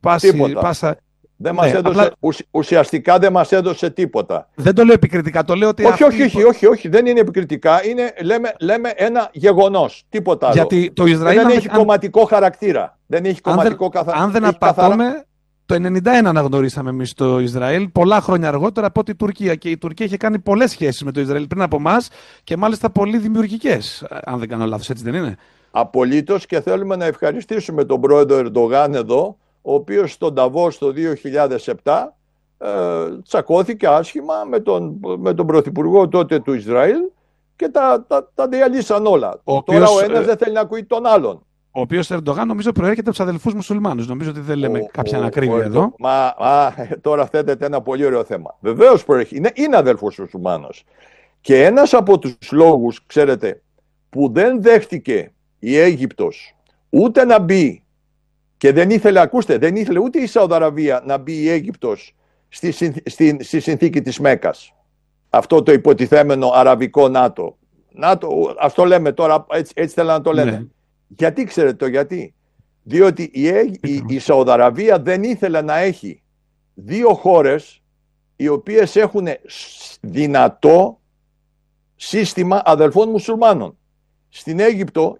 τίποτα. Δεν μας έδωσε, απλά... ουσιαστικά δεν μας έδωσε τίποτα. Δεν το λέω επικριτικά, το λέω ότι... Όχι, δεν είναι επικριτικά, λέμε ένα γεγονός, τίποτα άλλο. Γιατί το Ισραήλ δεν έχει κομματικό χαρακτήρα. Δεν έχει κομματικό αν δεν απατώμε, το 1991 αναγνωρίσαμε εμείς το Ισραήλ, πολλά χρόνια αργότερα από την Τουρκία. Και η Τουρκία είχε κάνει πολλές σχέσεις με το Ισραήλ πριν από εμάς και μάλιστα πολύ δημιουργικές, αν δεν κάνω λάθος, έτσι δεν είναι? Απολύτως, και θέλουμε να ευχαριστήσουμε τον πρόεδρο Ερντογάν εδώ, ο οποίος στον Νταβός το 2007 τσακώθηκε άσχημα με τον πρωθυπουργό τότε του Ισραήλ και τα διαλύσαν όλα. Τώρα ο ένας δεν θέλει να ακούει τον άλλον. Ο οποίος Ερντογάν νομίζω προέρχεται από τους αδελφούς μουσουλμάνους. Νομίζω ότι δεν λέμε κάποια ανακρίβεια εδώ. Τώρα θέτεται ένα πολύ ωραίο θέμα. Βεβαίως προέρχεται. Είναι αδελφός μουσουλμάνος. Και ένας από τους λόγους, ξέρετε, που δεν δέχτηκε η Αίγυπτος ούτε να μπει και δεν ήθελε ούτε η Σαουδαραβία να μπει η Αίγυπτος στη συνθήκη της Μέκκας. Αυτό το υποτιθέμενο αραβικό ΝΑΤΟ. Ας το λέμε τώρα, έτσι θέλω να το λένε. Ναι. Γιατί, ξέρετε το γιατί? Διότι η Σαουδαραβία δεν ήθελε να έχει δύο χώρες οι οποίες έχουν δυνατό σύστημα αδελφών μουσουλμάνων. Στην Αίγυπτο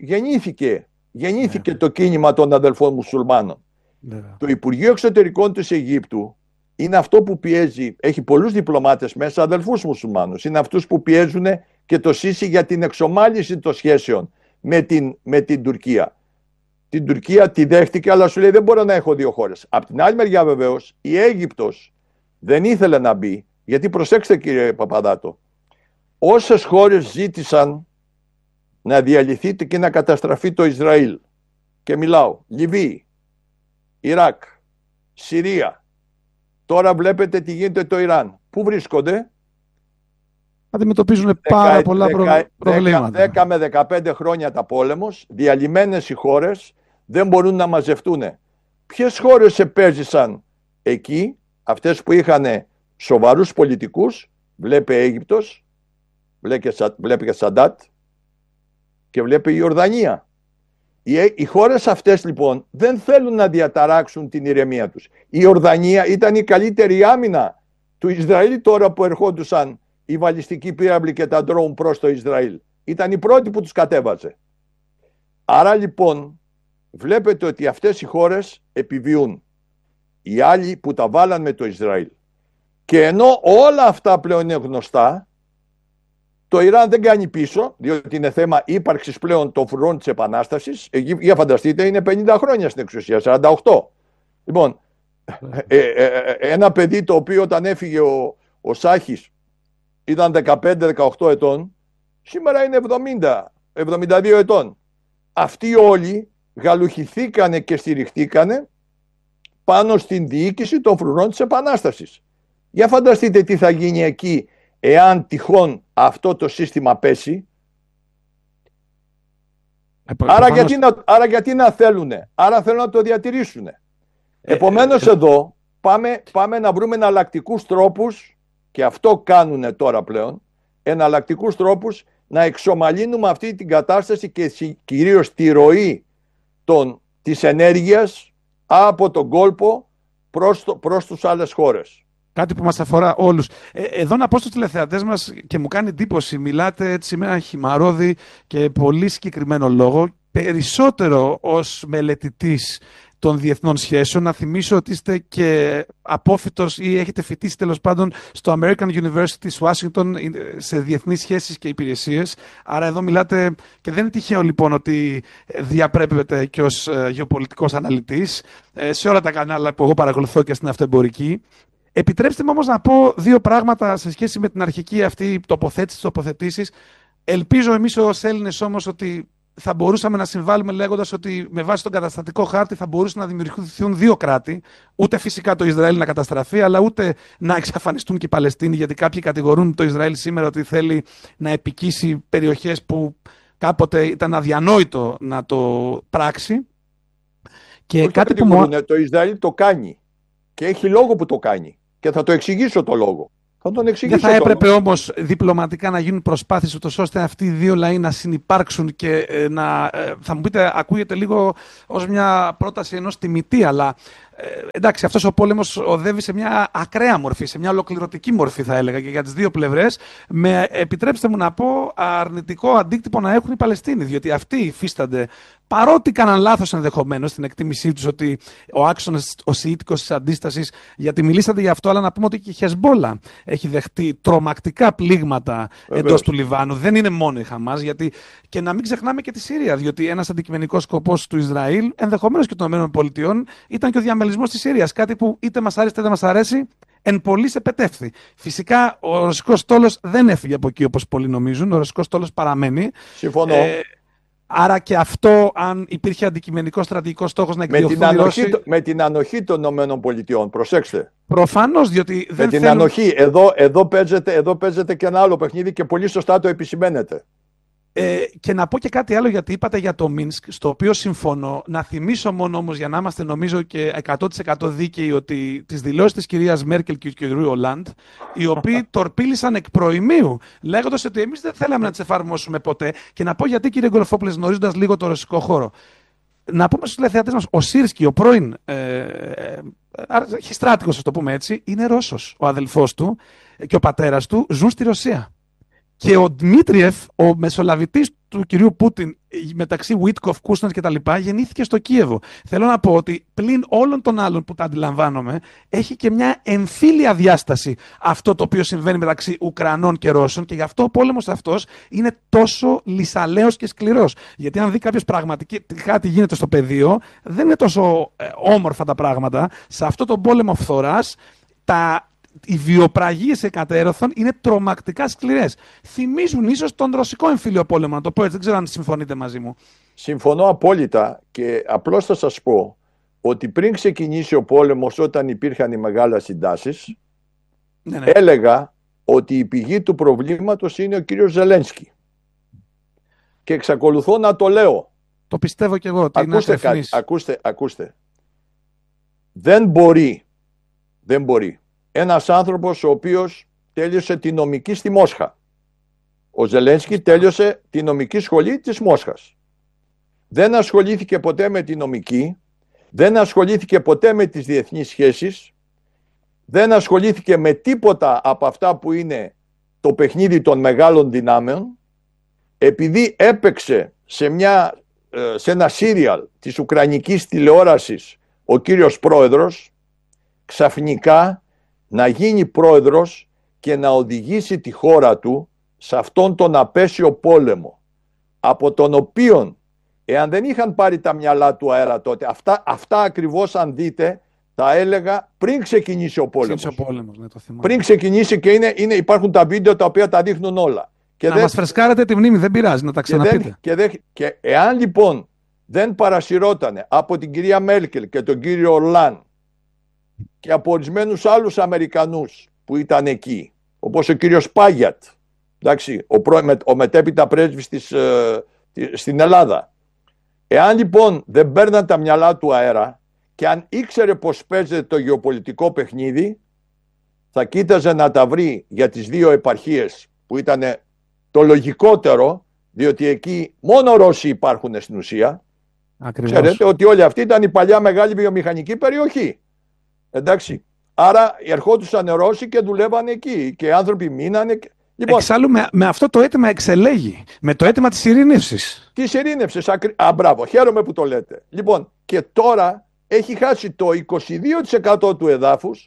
γεννήθηκε το κίνημα των αδελφών μουσουλμάνων. Το Υπουργείο Εξωτερικών της Αιγύπτου είναι αυτό που πιέζει, έχει πολλούς διπλωμάτες μέσα, αδελφούς μουσουλμάνους. Είναι αυτούς που πιέζουν και το ΣΥΣΙ για την εξομάλυνση των σχέσεων με την Τουρκία. Την Τουρκία τη δέχτηκε, αλλά σου λέει δεν μπορώ να έχω δύο χώρες. Απ' την άλλη μεριά βεβαίως η Αίγυπτος δεν ήθελε να μπει, γιατί προσέξτε κύριε Παπαδάτο, όσες χώρες ζήτησαν να διαλυθεί και να καταστραφεί το Ισραήλ, και μιλάω Λιβύη, Ιράκ, Συρία, τώρα βλέπετε τι γίνεται το Ιράν. Πού βρίσκονται? Αντιμετωπίζουν πάρα πολλά προβλήματα. 10 με 15 χρόνια τα πόλεμος, διαλυμένες οι χώρες, δεν μπορούν να μαζευτούν. Ποιες χώρες επέζησαν εκεί? Αυτές που είχαν σοβαρούς πολιτικούς, βλέπει Αίγυπτος, βλέπει και Σαντάτ και βλέπει η Ιορδανία. Οι χώρες αυτές λοιπόν δεν θέλουν να διαταράξουν την ηρεμία τους. Η Ιορδανία ήταν η καλύτερη άμυνα του Ισραήλ τώρα που ερχόντουσαν οι βαλιστικοί πύραυλοι και τα ντρόουν προς το Ισραήλ. Ήταν η πρώτη που τους κατέβαζε. Άρα λοιπόν βλέπετε ότι αυτές οι χώρες επιβιούν. Οι άλλοι που τα βάλαν με το Ισραήλ. Και ενώ όλα αυτά πλέον είναι γνωστά, το Ιράν δεν κάνει πίσω, διότι είναι θέμα ύπαρξης πλέον των φρουρών της Επανάστασης. Για φανταστείτε, είναι 50 χρόνια στην εξουσία, 48. Λοιπόν, ένα παιδί το οποίο όταν έφυγε ο Σάχης ήταν 15-18 ετών, σήμερα είναι 70-72 ετών. Αυτοί όλοι γαλουχηθήκανε και στηριχτήκανε πάνω στην διοίκηση των φρουρών της Επανάστασης. Για φανταστείτε τι θα γίνει εκεί εάν τυχόν αυτό το σύστημα πέσει. Άρα γιατί να θέλουνε? Άρα θέλουν να το διατηρήσουν. Επομένως εδώ πάμε να βρούμε εναλλακτικούς τρόπους, και αυτό κάνουν τώρα πλέον, εναλλακτικούς τρόπους να εξομαλύνουμε αυτή την κατάσταση και κυρίως τη ροή της ενέργειας από τον κόλπο προς τους άλλες χώρες. Κάτι που μας αφορά όλους. Εδώ να πω στους τηλεθεατές μας, και μου κάνει εντύπωση, μιλάτε έτσι με ένα χυμαρόδι και πολύ συγκεκριμένο λόγο, περισσότερο ως μελετητής των διεθνών σχέσεων. Να θυμίσω ότι είστε και απόφοιτος ή έχετε φοιτήσει τέλος πάντων στο American University της Washington σε διεθνείς σχέσεις και υπηρεσίες. Άρα εδώ μιλάτε, και δεν είναι τυχαίο λοιπόν ότι διαπρέπετε και ως γεωπολιτικός αναλυτής σε όλα τα κανάλια που εγώ παρακολουθώ και στην αυτοεμπορική. Επιτρέψτε μου όμως να πω δύο πράγματα σε σχέση με την αρχική αυτή τοποθετήσεις. Ελπίζω εμείς ως Έλληνες όμως ότι θα μπορούσαμε να συμβάλλουμε λέγοντας ότι με βάση τον καταστατικό χάρτη θα μπορούσαν να δημιουργηθούν δύο κράτη. Ούτε φυσικά το Ισραήλ να καταστραφεί, αλλά ούτε να εξαφανιστούν και οι Παλαιστίνοι, γιατί κάποιοι κατηγορούν το Ισραήλ σήμερα ότι θέλει να επικίσει περιοχές που κάποτε ήταν αδιανόητο να το πράξει. Και κάτι που το Ισραήλ το κάνει και έχει λόγο που το κάνει. Και θα το εξηγήσω το λόγο. Δεν θα έπρεπε όμως διπλωματικά να γίνουν προσπάθειες ούτως ώστε αυτοί οι δύο λαοί να συνυπάρξουν και να. Θα μου πείτε, ακούγεται λίγο ως μια πρόταση ενός τιμητή, αλλά Εντάξει, αυτός ο πόλεμος οδεύει σε μια ακραία μορφή, σε μια ολοκληρωτική μορφή θα έλεγα και για τις δύο πλευρές, με, επιτρέψτε μου να πω, αρνητικό αντίκτυπο να έχουν οι Παλαιστίνοι, διότι αυτοί υφίστανται, παρότι κάναν λάθος ενδεχομένως στην εκτίμησή τους ότι ο άξονας, ο σιήτικος της αντίστασης, γιατί μιλήσατε γι' αυτό, αλλά να πούμε ότι και η Χεσμπόλα έχει δεχτεί τρομακτικά πλήγματα εντός του Λιβάνου. Δεν είναι μόνο η Χαμάς, γιατί και να μην ξεχνάμε και τη Συρία, διότι ένας αντικειμενικός σκοπός του Ισραήλ, ενδεχομένως και των ΗΠΑ, ήταν και ο διαμελισμός της Συρίας. Κάτι που είτε μας άρεσε είτε δεν μας αρέσει, εν πολλοίς επετεύχθη. Φυσικά ο ρωσικός στόλος δεν έφυγε από εκεί όπως πολλοί νομίζουν. Ο ρωσικός στόλος παραμένει. Συμφωνώ. Άρα και αυτό, αν υπήρχε αντικειμενικό στρατηγικό στόχος να εκδιωχθούν οι Ρώσοι... Με την ανοχή των ΗΠΑ, προσέξτε. Προφανώς, διότι δεν με την ανοχή. Εδώ παίζεται και ένα άλλο παιχνίδι και πολύ σωστά το επισημαίνετε. Και να πω και κάτι άλλο, γιατί είπατε για το Μίνσκ, στο οποίο συμφωνώ. Να θυμίσω μόνο όμως, για να είμαστε νομίζω και 100% δίκαιοι, ότι τις δηλώσεις της κυρίας Μέρκελ και του κυρίου Ολάντ, οι οποίοι τορπίλησαν εκ προημίου, λέγοντας ότι εμείς δεν θέλαμε να τις εφαρμόσουμε ποτέ. Και να πω γιατί, κύριε Γκοροφόπουλε, γνωρίζοντας λίγο το ρωσικό χώρο. Να πούμε στους τηλεθεατές μας, ο Σίρσκι, ο πρώην αρχιστράτηγος, ας το πούμε έτσι, είναι Ρώσος. Ο αδελφός του και ο πατέρας του ζουν στη Ρωσία. Και ο Δημήτριεφ, ο μεσολαβητής του κυρίου Πούτιν μεταξύ Βίτκοφ, Κούσνερ κτλ., γεννήθηκε στο Κίεβο. Θέλω να πω ότι πλην όλων των άλλων που τα αντιλαμβάνομαι, έχει και μια εμφύλια διάσταση αυτό το οποίο συμβαίνει μεταξύ Ουκρανών και Ρώσων, και γι' αυτό ο πόλεμος αυτός είναι τόσο λυσαλέος και σκληρός. Γιατί αν δει κάποιος πραγματικά τι γίνεται στο πεδίο, δεν είναι τόσο όμορφα τα πράγματα. Σε αυτό τον πόλεμο φθοράς, οι βιοπραγίες εκατέρωθων είναι τρομακτικά σκληρές. Θυμίζουν ίσως τον ρωσικό εμφύλιο πόλεμο, να το πω έτσι. Δεν ξέρω αν συμφωνείτε μαζί μου. Συμφωνώ απόλυτα, και απλώς θα σας πω ότι πριν ξεκινήσει ο πόλεμος, όταν υπήρχαν οι μεγάλες συντάσεις, έλεγα ότι η πηγή του προβλήματος είναι ο κύριος Ζελένσκι. Και εξακολουθώ να το λέω. Το πιστεύω και εγώ. Ακούστε κάτι. Ακούστε. Δεν μπορεί ένας άνθρωπος ο οποίος τέλειωσε τη νομική στη Μόσχα. Ο Ζελένσκι τέλειωσε τη νομική σχολή της Μόσχας. Δεν ασχολήθηκε ποτέ με τη νομική, δεν ασχολήθηκε ποτέ με τις διεθνείς σχέσεις, δεν ασχολήθηκε με τίποτα από αυτά που είναι το παιχνίδι των μεγάλων δυνάμεων, επειδή έπαιξε σε ένα σύριαλ της Ουκρανικής τηλεόρασης ο κύριος πρόεδρος, ξαφνικά να γίνει πρόεδρος και να οδηγήσει τη χώρα του σε αυτόν τον απέσιο πόλεμο, από τον οποίο, εάν δεν είχαν πάρει τα μυαλά του αέρα τότε, αυτά ακριβώς αν δείτε, τα έλεγα πριν ξεκινήσει ο πόλεμος. Πριν ξεκινήσει, και υπάρχουν τα βίντεο τα οποία τα δείχνουν όλα. Και μας φρεσκάρετε τη μνήμη, δεν πειράζει, να τα ξαναπείτε. Και εάν λοιπόν δεν παρασυρώτανε από την κυρία Μέρκελ και τον κύριο Ορλάν και από ορισμένους άλλους Αμερικανούς που ήταν εκεί, όπως ο κύριος Πάγιατ, εντάξει, ο μετέπειτα πρέσβης στην Ελλάδα. Εάν λοιπόν δεν παίρναν τα μυαλά του αέρα και αν ήξερε πως παίζεται το γεωπολιτικό παιχνίδι, θα κοίταζε να τα βρει για τις δύο επαρχίες που ήταν το λογικότερο, διότι εκεί μόνο Ρώσοι υπάρχουν στην ουσία. Ακριβώς. Ξέρετε ότι όλη αυτή ήταν η παλιά μεγάλη βιομηχανική περιοχή. Εντάξει. Άρα ερχόντουσαν Ρώσοι και δουλεύαν εκεί και οι άνθρωποι μείνανε. Λοιπόν, εξάλλου με αυτό το αίτημα εξελέγει. Με το αίτημα της ειρήνευσης. Της ειρήνευσης. Μπράβο. Χαίρομαι που το λέτε. Λοιπόν, και τώρα έχει χάσει το 22% του εδάφους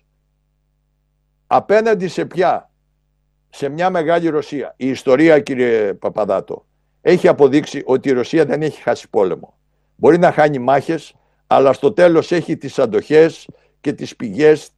απέναντι σε ποια? Σε μια μεγάλη Ρωσία. Η ιστορία, κύριε Παπαδάτο, έχει αποδείξει ότι η Ρωσία δεν έχει χάσει πόλεμο. Μπορεί να χάνει μάχες, αλλά στο τέλος έχει τις αντοχές και τις πηγές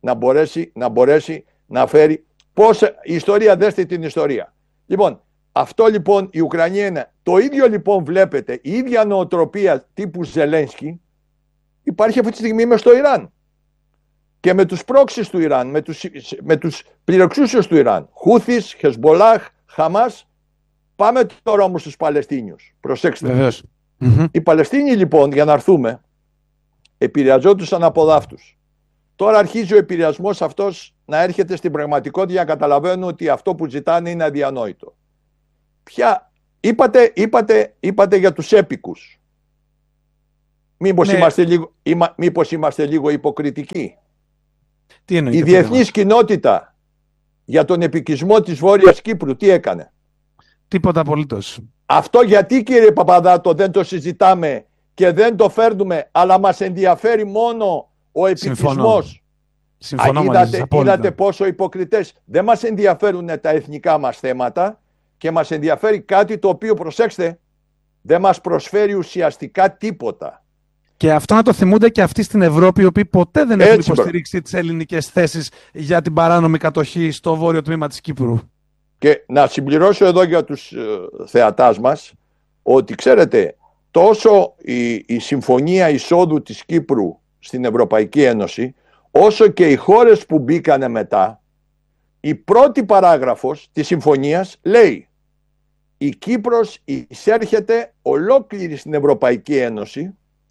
να μπορέσει να φέρει. Πώς η ιστορία, δέστε την ιστορία. Λοιπόν, αυτό λοιπόν η Ουκρανία είναι. Το ίδιο λοιπόν βλέπετε, η ίδια νοοτροπία τύπου Ζελένσκι υπάρχει αυτή τη στιγμή μες στο Ιράν. Και με τους πρόξεις του Ιράν, με τους πληροξούσιους του Ιράν, Χούθις, Χεσμπολάχ, Χαμάς. Πάμε τώρα όμως στους Παλαιστίνιους. Προσέξτε. Οι Παλαιστίνοι λοιπόν, για να έρθουμε, επηρεαζόντουσαν από δάφτους. Τώρα αρχίζει ο επηρεασμός αυτός να έρχεται στην πραγματικότητα, για να καταλαβαίνουν ότι αυτό που ζητάνε είναι αδιανόητο. Είπατε για τους έπικους. Μήπως είμαστε λίγο υποκριτικοί. Τι εννοείται, η διεθνής κοινότητα για τον επικισμό της Βόρειας Κύπρου τι έκανε? Τίποτα απολύτως. Αυτό γιατί, κύριε Παπαδάτο, δεν το συζητάμε και δεν το φέρνουμε, αλλά μας ενδιαφέρει μόνο ο επικισμός? Συμφωνώ μαζί σας, είδατε πόσο υποκριτές? Δεν μας ενδιαφέρουν τα εθνικά μας θέματα και μας ενδιαφέρει κάτι το οποίο, προσέξτε, δεν μας προσφέρει ουσιαστικά τίποτα. Και αυτό να το θυμούνται και αυτοί στην Ευρώπη, οι οποίοι ποτέ δεν έχουν υποστηρίξει τις ελληνικές θέσεις για την παράνομη κατοχή στο βόρειο τμήμα της Κύπρου. Και να συμπληρώσω εδώ για τους θεατάς μας ότι, ξέρετε, τόσο η συμφωνία εισόδου της Κύπρου στην Ευρωπαϊκή Ένωση, όσο και οι χώρες που μπήκανε μετά, η πρώτη παράγραφος της συμφωνίας λέει: η Κύπρος εισέρχεται ολόκληρη στην Ευρωπαϊκή Ένωση,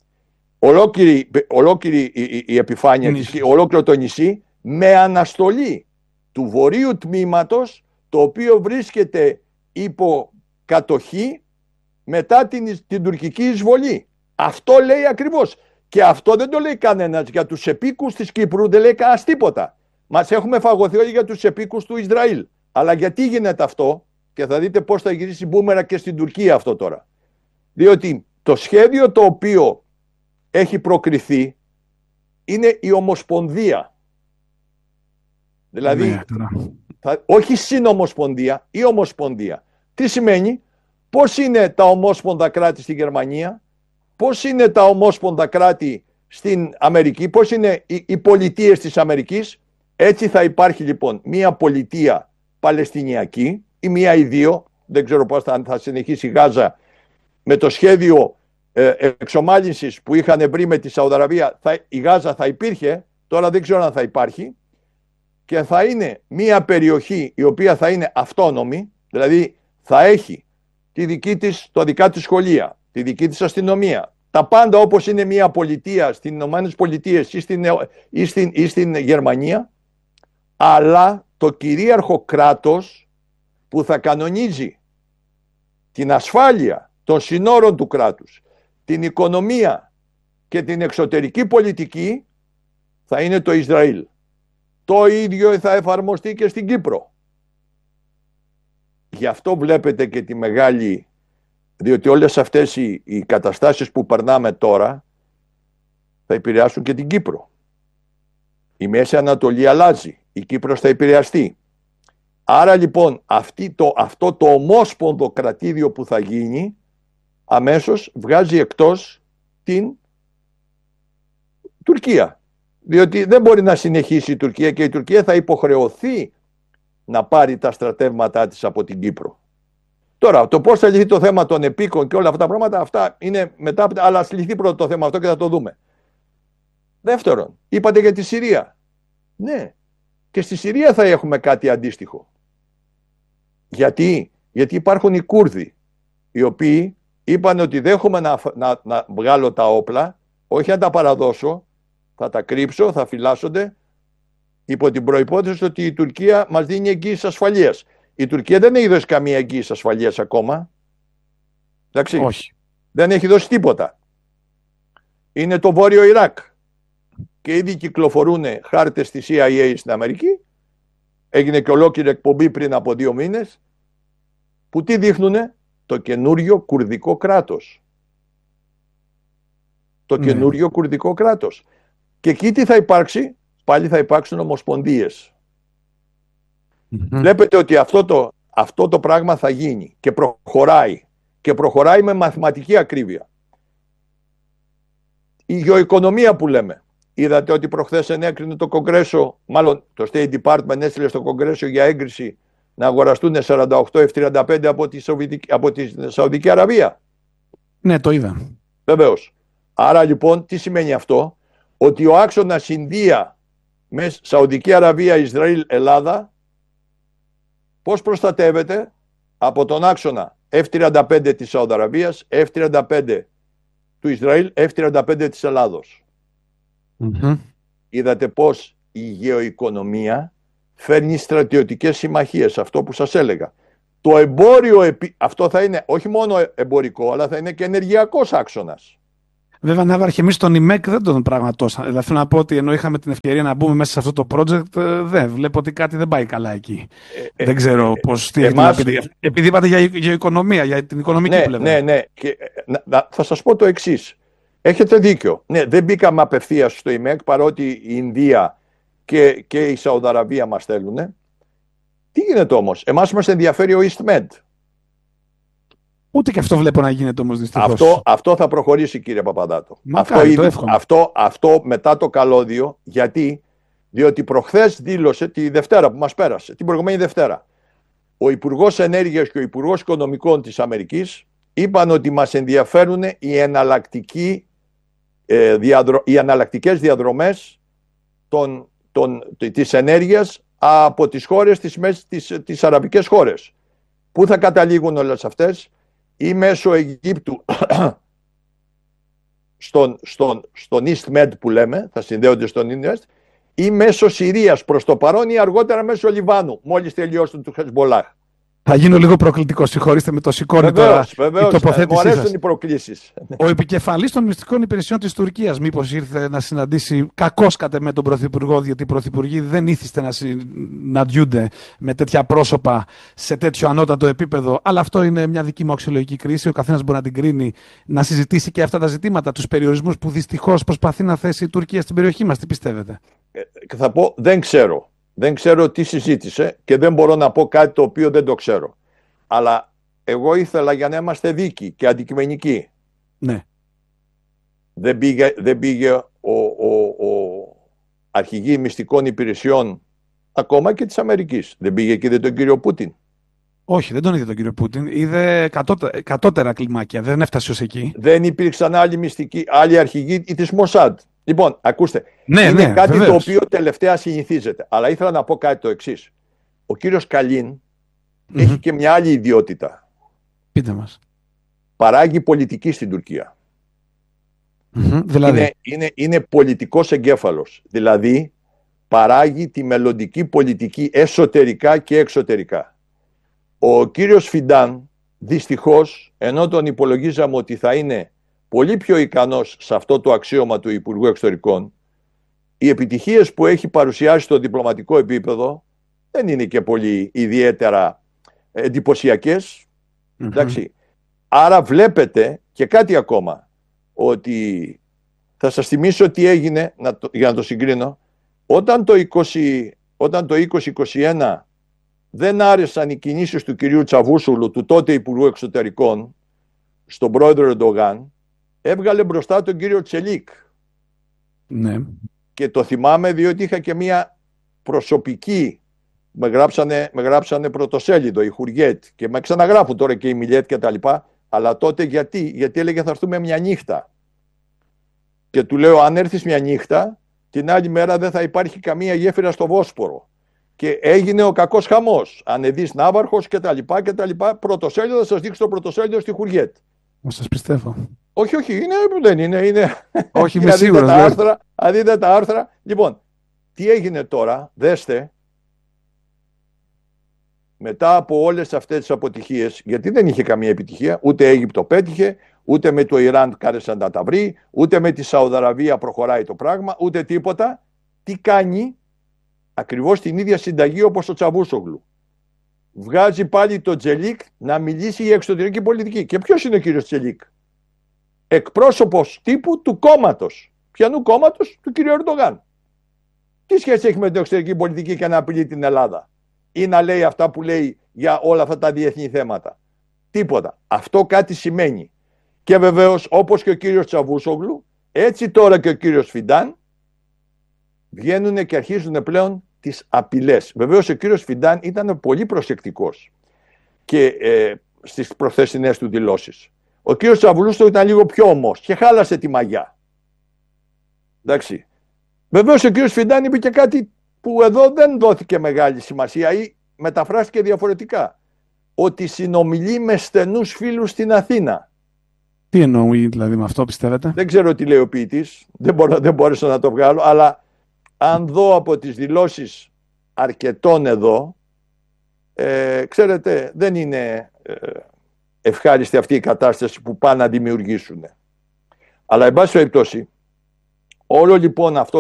ολόκληρη η επιφάνεια της, ολόκληρο το νησί, με αναστολή του βορείου τμήματος, το οποίο βρίσκεται υπό κατοχή μετά την τουρκική εισβολή. Αυτό λέει ακριβώς. Και αυτό δεν το λέει κανένας για τους επίκους της Κύπρου, δεν λέει κανένας τίποτα. Μας έχουμε φαγωθεί όλοι για τους επίκους του Ισραήλ. Αλλά γιατί γίνεται αυτό? Και θα δείτε πώς θα γυρίσει μπούμερα και στην Τουρκία αυτό τώρα. Διότι το σχέδιο το οποίο έχει προκριθεί είναι η Ομοσπονδία. Δηλαδή, όχι συνομοσπονδία, η Ομοσπονδία. Τι σημαίνει? Πώς είναι τα ομόσπονδα κράτη στη Γερμανία, πώς είναι τα ομόσπονδα κράτη στην Αμερική, πώς είναι οι πολιτείες της Αμερικής? Έτσι θα υπάρχει λοιπόν μία πολιτεία Παλαιστινιακή ή μία ή δύο, δεν ξέρω πώς θα συνεχίσει η Γάζα με το σχέδιο εξομάλυνσης που είχαν βρει με τη Σαουδαραβία. Η Γάζα θα υπήρχε, τώρα δεν ξέρω αν θα υπάρχει, και θα είναι μία περιοχή η οποία θα είναι αυτόνομη, δηλαδή θα έχει τα δικά της σχολεία, τη δική της αστυνομία, τα πάντα όπως είναι μία πολιτεία στις Ηνωμένες Πολιτείες ή στην Γερμανία, αλλά το κυρίαρχο κράτος που θα κανονίζει την ασφάλεια των συνόρων του κράτους, την οικονομία και την εξωτερική πολιτική θα είναι το Ισραήλ. Το ίδιο θα εφαρμοστεί και στην Κύπρο. Γι' αυτό βλέπετε και τη μεγάλη, διότι όλες αυτές οι καταστάσεις που περνάμε τώρα θα επηρεάσουν και την Κύπρο. Η Μέση Ανατολή αλλάζει, η Κύπρος θα επηρεαστεί. Άρα λοιπόν αυτό το ομόσπονδο κρατήδιο που θα γίνει αμέσως βγάζει εκτός την Τουρκία. Διότι δεν μπορεί να συνεχίσει η Τουρκία και η Τουρκία θα υποχρεωθεί να πάρει τα στρατεύματά της από την Κύπρο. Τώρα, το πώς θα λυθεί το θέμα των επίκων και όλα αυτά τα πράγματα, αυτά είναι μετά, αλλά ας λυθεί πρώτο το θέμα αυτό και θα το δούμε. Δεύτερον, είπατε για τη Συρία. Ναι, και στη Συρία θα έχουμε κάτι αντίστοιχο. Γιατί υπάρχουν οι Κούρδοι, οι οποίοι είπαν ότι δέχομαι να βγάλω τα όπλα, όχι να τα παραδώσω, θα τα κρύψω, θα φυλάσσονται, υπό την προϋπόθεση ότι η Τουρκία μας δίνει εγγύηση ασφαλείας. Η Τουρκία δεν έχει δώσει καμία εγγύηση ασφαλείας ακόμα. Εντάξει. Όχι. Δεν έχει δώσει τίποτα. Είναι το Βόρειο Ιράκ. Και ήδη κυκλοφορούν χάρτες της CIA στην Αμερική. Έγινε και ολόκληρη εκπομπή πριν από 2 μήνες. Που τι δείχνουνε? Το καινούριο κουρδικό κράτος. Το καινούριο κουρδικό κράτος. Και εκεί τι θα υπάρξει? Πάλι θα υπάρξουν ομοσπονδίες. Βλέπετε ότι αυτό το πράγμα θα γίνει και προχωράει. Και προχωράει με μαθηματική ακρίβεια. Η γεωοικονομία που λέμε. Είδατε ότι προχθές ενέκρινε το Κογκρέσο, μάλλον το State Department έστειλε στο Κογκρέσο για έγκριση να αγοραστούν 48 F-35 από τη Σαουδική Αραβία. Ναι, το είδα. Βεβαίως. Άρα λοιπόν τι σημαίνει αυτό? Ότι ο άξονας Ινδία με Σαουδική Αραβία, Ισραήλ, Ελλάδα πώς προστατεύεται? Από τον άξονα F-35 της Σαουδαραβίας, F-35 του Ισραήλ, F-35 της Ελλάδος. Είδατε πως η γεωοικονομία φέρνει στρατιωτικές συμμαχίες, αυτό που σας έλεγα. Το εμπόριο, αυτό θα είναι όχι μόνο εμπορικό, αλλά θα είναι και ενεργειακός άξονας. Βέβαια, Ναύαρχε, εμείς τον ΙΜΕΚ δεν τον πραγματώσαμε. Δηλαδή, θέλω να πω ότι ενώ είχαμε την ευκαιρία να μπούμε μέσα σε αυτό το project, δεν βλέπω ότι κάτι δεν πάει καλά εκεί. Δεν ξέρω πώς. Τι έχετε να πείτε. Επειδή είπατε για οικονομία, για την οικονομική πλευρά. Ναι. Και, θα σας πω το εξής. Έχετε δίκιο. Ναι, δεν μπήκαμε απευθείας στο ΙΜΕΚ, παρότι η Ινδία και η Σαουδαραβία μας θέλουν. Τι γίνεται όμως? Εμάς μας ενδιαφέρει ο EastMed. Ούτε και αυτό βλέπω να γίνεται όμως δυστυχώς. Αυτό θα προχωρήσει, κύριε Παπαδάτο. Αυτό μετά το καλώδιο. Γιατί? Διότι προχθές δήλωσε, τη Δευτέρα που μας πέρασε, την προηγουμένη Δευτέρα, ο Υπουργός Ενέργειας και ο Υπουργός Οικονομικών της Αμερικής είπαν ότι μας ενδιαφέρουν οι εναλλακτικές διαδρομές της ενέργειας από τις χώρες, τις αραβικές χώρες. Πού θα καταλήγουν όλες αυτές? Ή μέσω Αιγύπτου στον EastMed που λέμε, θα συνδέονται στον EastMed, ή μέσω Συρίας προς το παρόν, ή αργότερα μέσω Λιβάνου, μόλις τελειώσουν του Χεσμολάχ. Θα γίνω λίγο προκλητικό, συγχωρήστε με το σηκώνει τώρα η τοποθέτησή μου αρέσουν οι προκλήσεις. Ο επικεφαλής των μυστικών υπηρεσιών της Τουρκίας μήπως ήρθε να συναντήσει κακώς κατ' εμέ τον Πρωθυπουργό, διότι οι Πρωθυπουργοί δεν ήθιστε να συναντιούνται με τέτοια πρόσωπα σε τέτοιο ανώτατο επίπεδο, αλλά αυτό είναι μια δική μου αξιολογική κρίση, ο καθένας μπορεί να την κρίνει, να συζητήσει και αυτά τα ζητήματα, τους περιορισμούς που δυστυχώς προσπαθεί να θέσει η Τουρκία στην περιοχή μας. Τι πιστεύετε? Θα πω, δεν ξέρω. Δεν ξέρω τι συζήτησε και δεν μπορώ να πω κάτι το οποίο δεν το ξέρω. Αλλά εγώ ήθελα, για να είμαστε δίκοι και αντικειμενικοί. Ναι. Δεν πήγε ο αρχηγή μυστικών υπηρεσιών, ακόμα και της Αμερικής. Δεν πήγε και είδε τον κύριο Πούτιν. Όχι, δεν τον είδε τον κύριο Πούτιν. Είδε κατώτερα κλιμάκια. Δεν έφτασε ως εκεί. Δεν υπήρξαν άλλοι αρχηγοί της Μοσάντ. Λοιπόν, ακούστε, είναι κάτι βεβαίως, το οποίο τελευταία συνηθίζεται. Αλλά ήθελα να πω κάτι το εξής. Ο κύριος Καλίν έχει και μια άλλη ιδιότητα. Πείτε μας. Παράγει πολιτική στην Τουρκία. Δηλαδή. Είναι πολιτικός εγκέφαλος. Δηλαδή, παράγει τη μελλοντική πολιτική εσωτερικά και εξωτερικά. Ο κύριος Φιντάν, δυστυχώς, ενώ τον υπολογίζαμε ότι θα είναι πολύ πιο ικανός σε αυτό το αξίωμα του Υπουργού Εξωτερικών, οι επιτυχίες που έχει παρουσιάσει στο διπλωματικό επίπεδο δεν είναι και πολύ ιδιαίτερα εντυπωσιακές. Εντάξει. Άρα βλέπετε και κάτι ακόμα, ότι θα σας θυμίσω τι έγινε, για να το συγκρίνω, όταν το 2021 δεν άρεσαν οι κινήσεις του κυρίου Τσαβούσουλου, του τότε Υπουργού Εξωτερικών, στον πρόεδρο Ερντογάν, έβγαλε μπροστά τον κύριο Τσελίκ. Ναι. Και το θυμάμαι διότι είχα και μια προσωπική, με γράψανε πρωτοσέλιδο, η Χουριέτ, και με ξαναγράφουν τώρα και η Μιλιέτ και τα λοιπά, αλλά τότε γιατί έλεγε θα έρθουμε μια νύχτα. Και του λέω, αν έρθεις μια νύχτα, την άλλη μέρα δεν θα υπάρχει καμία γέφυρα στο Βόσπορο. Και έγινε ο κακός χαμός. Ανεδείς Ναύαρχος και τα λοιπά. Πρωτοσέλιδο, θα σας δείξω το πρωτοσέλιδο στη Χουριέτ. Να σας πιστεύω. Όχι, δεν είναι. Όχι, είμαι σίγουρος. Αν δείτε τα άρθρα. Λοιπόν, τι έγινε τώρα, δέστε, μετά από όλες αυτές τις αποτυχίες, γιατί δεν είχε καμία επιτυχία, ούτε Αίγυπτο πέτυχε, ούτε με το Ιράν κάρεσαν να τα βρει, ούτε με τη Σαουδαραβία προχωράει το πράγμα, ούτε τίποτα. Τι κάνει? Ακριβώς την ίδια συνταγή όπως ο Τσαβούσογλου. Βγάζει πάλι το Τσελίκ να μιλήσει για εξωτερική πολιτική. Και ποιος είναι ο κύριος Τσελίκ? Εκπρόσωπος τύπου του κόμματος. Ποιανού κόμματος? Του κύριου Ερντογάν. Τι σχέση έχει με την εξωτερική πολιτική και να απειλεί την Ελλάδα? Ή να λέει αυτά που λέει για όλα αυτά τα διεθνή θέματα? Τίποτα. Αυτό κάτι σημαίνει. Και βεβαίως, όπως και ο κύριος Τσαβούσογλου, έτσι τώρα και ο κύριος Φιντάν βγαίνουν και αρχίζουν πλέον τις απειλές. Βεβαίως ο κύριος Φιντάν ήταν πολύ προσεκτικός και στις προχθεσινές του δηλώσεις. Ο κύριος Τσαβούσογλου ήταν λίγο πιο ομός και χάλασε τη μαγιά. Εντάξει. Βεβαίως ο κύριος Φιντάν είπε και κάτι που εδώ δεν δόθηκε μεγάλη σημασία ή μεταφράστηκε διαφορετικά. Ότι συνομιλεί με στενούς φίλους στην Αθήνα. Τι εννοεί δηλαδή με αυτό, πιστεύετε? Δεν ξέρω τι λέει ο ποιητής, δεν μπόρεσα να το βγάλω, αλλά αν δω από τις δηλώσεις αρκετών εδώ, ξέρετε, δεν είναι ευχάριστη αυτή η κατάσταση που πάνε να δημιουργήσουν. Αλλά εν πάση περιπτώσει, όλο λοιπόν αυτό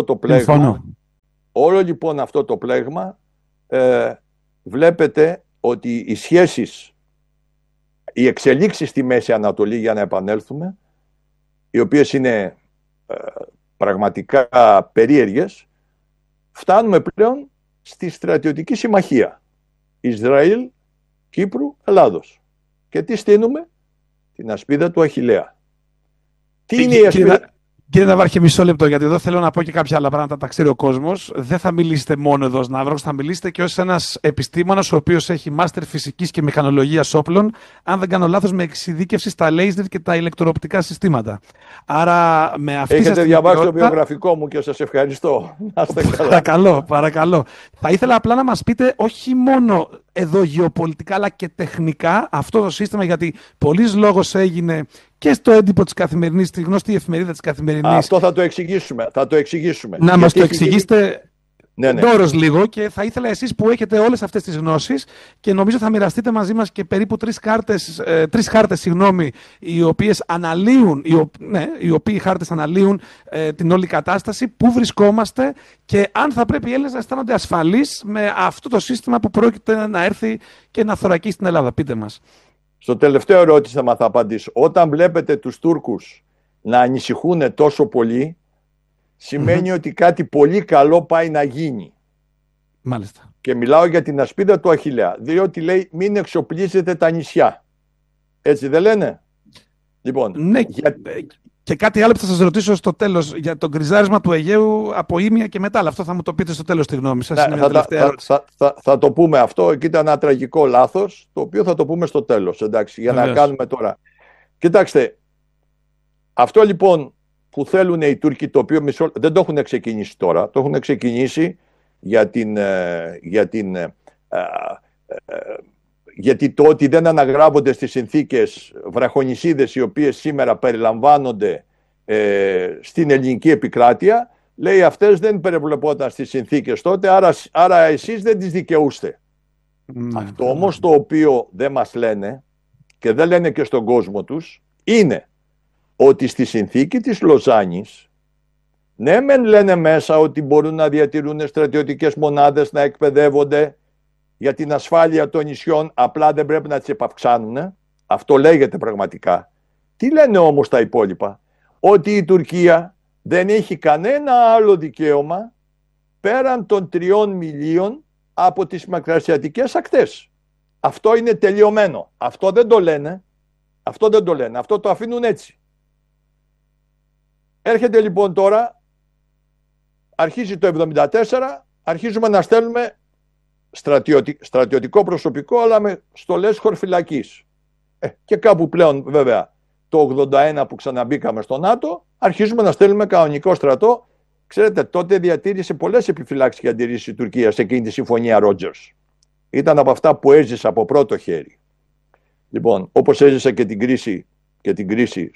το πλέγμα, βλέπετε ότι οι σχέσεις, οι εξελίξεις στη Μέση Ανατολή, για να επανέλθουμε, οι οποίες είναι πραγματικά περίεργες, φτάνουμε πλέον στη στρατιωτική συμμαχία Ισραήλ, Κύπρου, Ελλάδος. Και τι στείνουμε? Την ασπίδα του Αχιλλέα. Τι είναι η ασπίδα? Κύριε Ναυάρχε, μισό λεπτό, γιατί εδώ θέλω να πω και κάποια άλλα πράγματα, τα ξέρει ο κόσμος. Δεν θα μιλήσετε μόνο εδώ ως Ναύρος, θα μιλήσετε και ως ένας επιστήμονας ο οποίος έχει μάστερ φυσικής και μηχανολογίας όπλων, αν δεν κάνω λάθος, με εξειδίκευση στα λέιζερ και τα ηλεκτροοπτικά συστήματα. Άρα, με αυτή Έχετε διαβάσει το βιογραφικό μου και σας ευχαριστώ. Παρακαλώ. Θα ήθελα απλά να μας πείτε όχι μόνο εδώ γεωπολιτικά, αλλά και τεχνικά αυτό το σύστημα, γιατί πολλής λόγος έγινε και στο έντυπο της Καθημερινής, στη γνωστή εφημερίδα της Καθημερινής. Αυτό θα το εξηγήσουμε. Να μας το εξηγήσετε δώρος λίγο, και θα ήθελα εσείς που έχετε όλες αυτές τις γνώσεις και νομίζω θα μοιραστείτε μαζί μας και περίπου τρεις χάρτες, οι οποίες αναλύουν, οι οποίοι χάρτες αναλύουν την όλη κατάσταση, πού βρισκόμαστε και αν θα πρέπει οι Έλληνες να αισθάνονται ασφαλείς με αυτό το σύστημα που πρόκειται να έρθει και να θωρακίσει την Ελλάδα. Πείτε μας. Στο τελευταίο ερώτηση θα απαντήσω. Όταν βλέπετε τους Τούρκους να ανησυχούν τόσο πολύ, σημαίνει ότι κάτι πολύ καλό πάει να γίνει. Μάλιστα. Και μιλάω για την ασπίδα του Αχιλλέα. Διότι λέει μην εξοπλίζετε τα νησιά. Έτσι δεν λένε? Λοιπόν, ναι, και κάτι άλλο που θα σας ρωτήσω στο τέλος για το γκριζάρισμα του Αιγαίου από Ήμια και μετά. Αλλά αυτό θα μου το πείτε στο τέλος τη γνώμη σας. Θα το πούμε αυτό. Εκεί ήταν ένα τραγικό λάθος, το οποίο θα το πούμε στο τέλος. Εντάξει, για να κάνουμε τώρα. Κοιτάξτε, αυτό λοιπόν που θέλουν οι Τούρκοι, το οποίο δεν το έχουν ξεκινήσει τώρα, το έχουν ξεκινήσει γιατί το ότι δεν αναγράφονται στις συνθήκες βραχονησίδες οι οποίες σήμερα περιλαμβάνονται στην ελληνική επικράτεια, λέει αυτές δεν περιβλεπόταν στις συνθήκες τότε, άρα εσείς δεν τις δικαιούστε. Αυτό όμως το οποίο δεν μας λένε και δεν λένε και στον κόσμο τους είναι ότι στη συνθήκη της Λοζάνης, ναι μεν λένε μέσα ότι μπορούν να διατηρούν στρατιωτικές μονάδες, να εκπαιδεύονται για την ασφάλεια των νησιών, απλά δεν πρέπει να τις επαυξάνουν. Αυτό λέγεται πραγματικά. Τι λένε όμως τα υπόλοιπα? Ότι η Τουρκία δεν έχει κανένα άλλο δικαίωμα πέραν των 3 μιλίων από τις μακροασιατικές ακτές. Αυτό είναι τελειωμένο. Αυτό δεν το λένε. Αυτό το αφήνουν έτσι. Έρχεται λοιπόν τώρα, αρχίζει το 1974, αρχίζουμε να στέλνουμε στρατιωτικό προσωπικό, αλλά με στολές χωρφυλακής. Και κάπου πλέον βέβαια το 1981 που ξαναμπήκαμε στο ΝΑΤΟ, αρχίζουμε να στέλνουμε κανονικό στρατό. Ξέρετε, τότε διατήρησε πολλές επιφυλάξεις και αντιρρήσεις η Τουρκία σε εκείνη τη συμφωνία Ρότζερς. Ήταν από αυτά που έζησε από πρώτο χέρι. Λοιπόν, όπως έζησε και την κρίση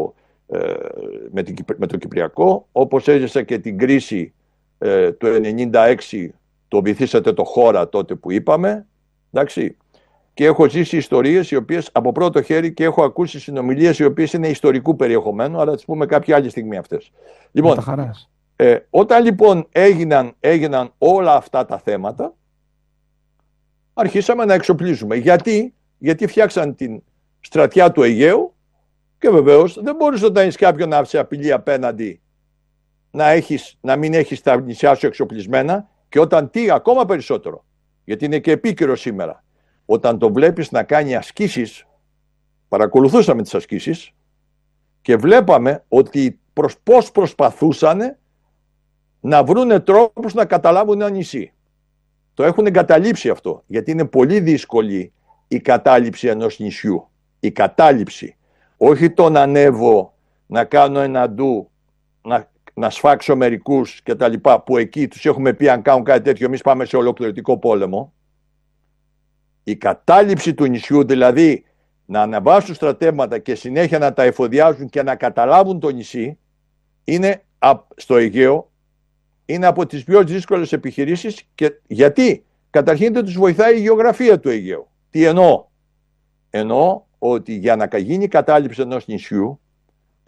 με το Κυπριακό, όπως έζησε και την κρίση του 1996, το βυθίσατε το χώρα τότε που είπαμε, εντάξει. Και έχω ζήσει ιστορίες οι οποίες από πρώτο χέρι και έχω ακούσει συνομιλίες οι οποίες είναι ιστορικού περιεχομένου, αλλά τις πούμε κάποια άλλη στιγμή αυτές. Λοιπόν, όταν λοιπόν έγιναν όλα αυτά τα θέματα, αρχίσαμε να εξοπλίζουμε. Γιατί φτιάξαν την στρατιά του Αιγαίου και βεβαίως δεν μπορείς όταν έχεις κάποιον να σε απειλεί απέναντι να μην έχεις τα νησιά σου εξοπλισμένα, και όταν ακόμα περισσότερο, γιατί είναι και επίκαιρο σήμερα, όταν το βλέπεις να κάνει ασκήσεις, παρακολουθούσαμε τις ασκήσεις και βλέπαμε ότι πώς προσπαθούσαν να βρούνε τρόπους να καταλάβουν ένα νησί. Το έχουν εγκαταλείψει αυτό, γιατί είναι πολύ δύσκολη η κατάληψη ενός νησιού. Η κατάληψη. Όχι το να ανέβω, να κάνω ένα ντου, να σφάξω μερικούς και τα λοιπά, που εκεί τους έχουμε πει αν κάνουν κάτι τέτοιο εμείς πάμε σε ολοκληρωτικό πόλεμο. Η κατάληψη του νησιού, δηλαδή να αναβάσουν στρατεύματα και συνέχεια να τα εφοδιάζουν και να καταλάβουν το νησί, είναι στο Αιγαίο, είναι από τις πιο δύσκολες επιχειρήσεις. Και γιατί? Καταρχήν δεν τους βοηθάει η γεωγραφία του Αιγαίου. Τι εννοώ? Εννοώ ότι για να γίνει η κατάληψη ενός νησιού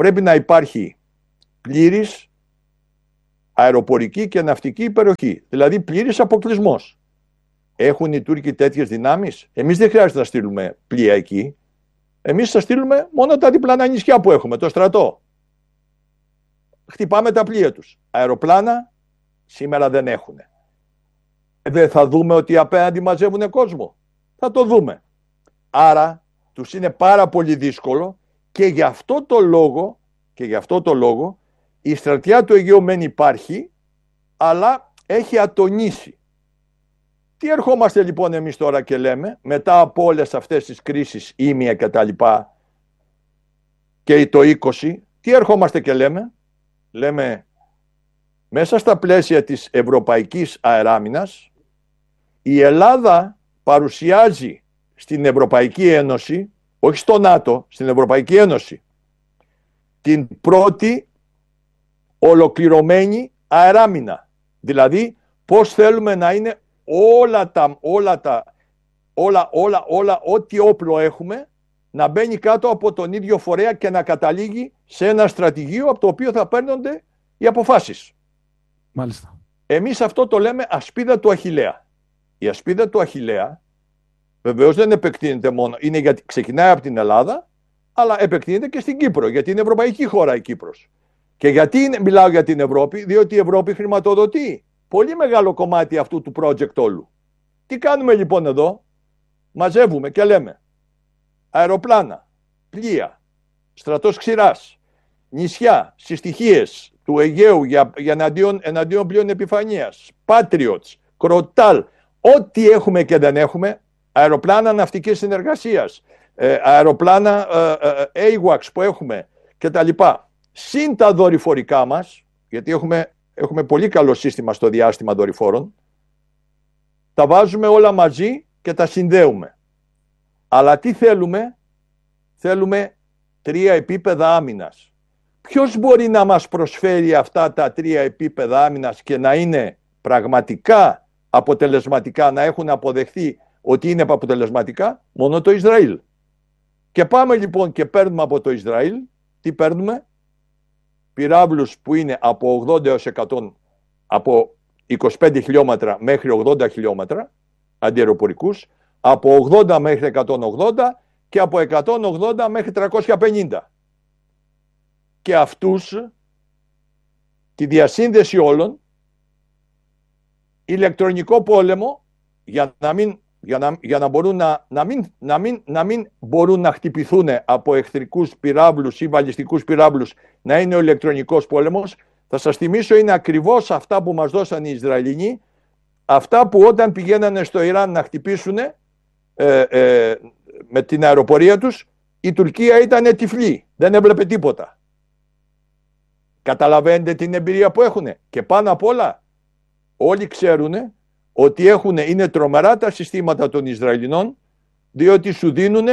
πρέπει να υπάρχει πλήρης αεροπορική και ναυτική υπεροχή. Δηλαδή πλήρης αποκλεισμός. Έχουν οι Τούρκοι τέτοιες δυνάμεις? Εμείς δεν χρειάζεται να στείλουμε πλοία εκεί. Εμείς θα στείλουμε μόνο τα διπλανά νησιά που έχουμε, το στρατό. Χτυπάμε τα πλοία τους. Αεροπλάνα σήμερα δεν έχουν. Δεν θα δούμε ότι απέναντι μαζεύουν κόσμο? Θα το δούμε. Άρα τους είναι πάρα πολύ δύσκολο και γι' αυτό το λόγο η στρατιά του Αιγαίου μεν υπάρχει, αλλά έχει ατονίσει. Τι ερχόμαστε λοιπόν εμείς τώρα και λέμε, μετά από όλες αυτές τις κρίσεις, ήμια και τα λοιπά, και το 20, τι ερχόμαστε και λέμε? Λέμε, μέσα στα πλαίσια της ευρωπαϊκής αεράμινας, η Ελλάδα παρουσιάζει στην Ευρωπαϊκή Ένωση, όχι στο ΝΑΤΟ, στην Ευρωπαϊκή Ένωση, την πρώτη ολοκληρωμένη αεράμινα. Δηλαδή, πώς θέλουμε να είναι ό,τι όπλο έχουμε, να μπαίνει κάτω από τον ίδιο φορέα και να καταλήγει σε ένα στρατηγείο από το οποίο θα παίρνονται οι αποφάσεις. Μάλιστα. Εμείς αυτό το λέμε ασπίδα του Αχιλλέα. Η ασπίδα του Αχιλλέα βεβαίως δεν επεκτείνεται μόνο, ξεκινάει από την Ελλάδα, αλλά επεκτείνεται και στην Κύπρο, γιατί είναι ευρωπαϊκή χώρα η Κύπρος. Και γιατί μιλάω για την Ευρώπη? Διότι η Ευρώπη χρηματοδοτεί πολύ μεγάλο κομμάτι αυτού του project όλου. Τι κάνουμε λοιπόν εδώ? Μαζεύουμε και λέμε αεροπλάνα, πλοία, στρατός ξηράς, νησιά, συστοιχίες του Αιγαίου για εναντίον πλοίων επιφανείας, Patriots, Κροτάλ, ό,τι έχουμε και δεν έχουμε, αεροπλάνα ναυτικής συνεργασίας, αεροπλάνα AWACS που έχουμε κτλ. Συν τα δορυφορικά μας, γιατί έχουμε πολύ καλό σύστημα στο διάστημα δορυφόρων, τα βάζουμε όλα μαζί και τα συνδέουμε. Αλλά τι θέλουμε? Θέλουμε 3 επίπεδα άμυνας. Ποιος μπορεί να μας προσφέρει αυτά τα 3 επίπεδα άμυνας και να είναι πραγματικά αποτελεσματικά, να έχουν αποδεχθεί ότι είναι αποτελεσματικά? Μόνο το Ισραήλ. Και πάμε λοιπόν και παίρνουμε από το Ισραήλ, τι παίρνουμε? Πυράβλους που είναι από 80 έως 100, από 25 χιλιόμετρα μέχρι 80 χιλιόμετρα, αντιαεροπορικούς, από 80 μέχρι 180 και από 180 μέχρι 350. Και αυτούς, τη διασύνδεση όλων, ηλεκτρονικό πόλεμο, για να μπορούν να μην μπορούν να χτυπηθούν από εχθρικούς πυράβλους ή βαλιστικούς πυράβλους, να είναι ο ηλεκτρονικός πόλεμος. Θα σας θυμίσω, είναι ακριβώς αυτά που μας δώσαν οι Ισραηλινοί, αυτά που όταν πηγαίνανε στο Ιράν να χτυπήσουν με την αεροπορία τους, η Τουρκία ήταν τυφλή, δεν έβλεπε τίποτα. Καταλαβαίνετε την εμπειρία που έχουν? Και πάνω απ' όλα, όλοι ξέρουν ότι είναι τρομερά τα συστήματα των Ισραηλινών, διότι σου δίνουν,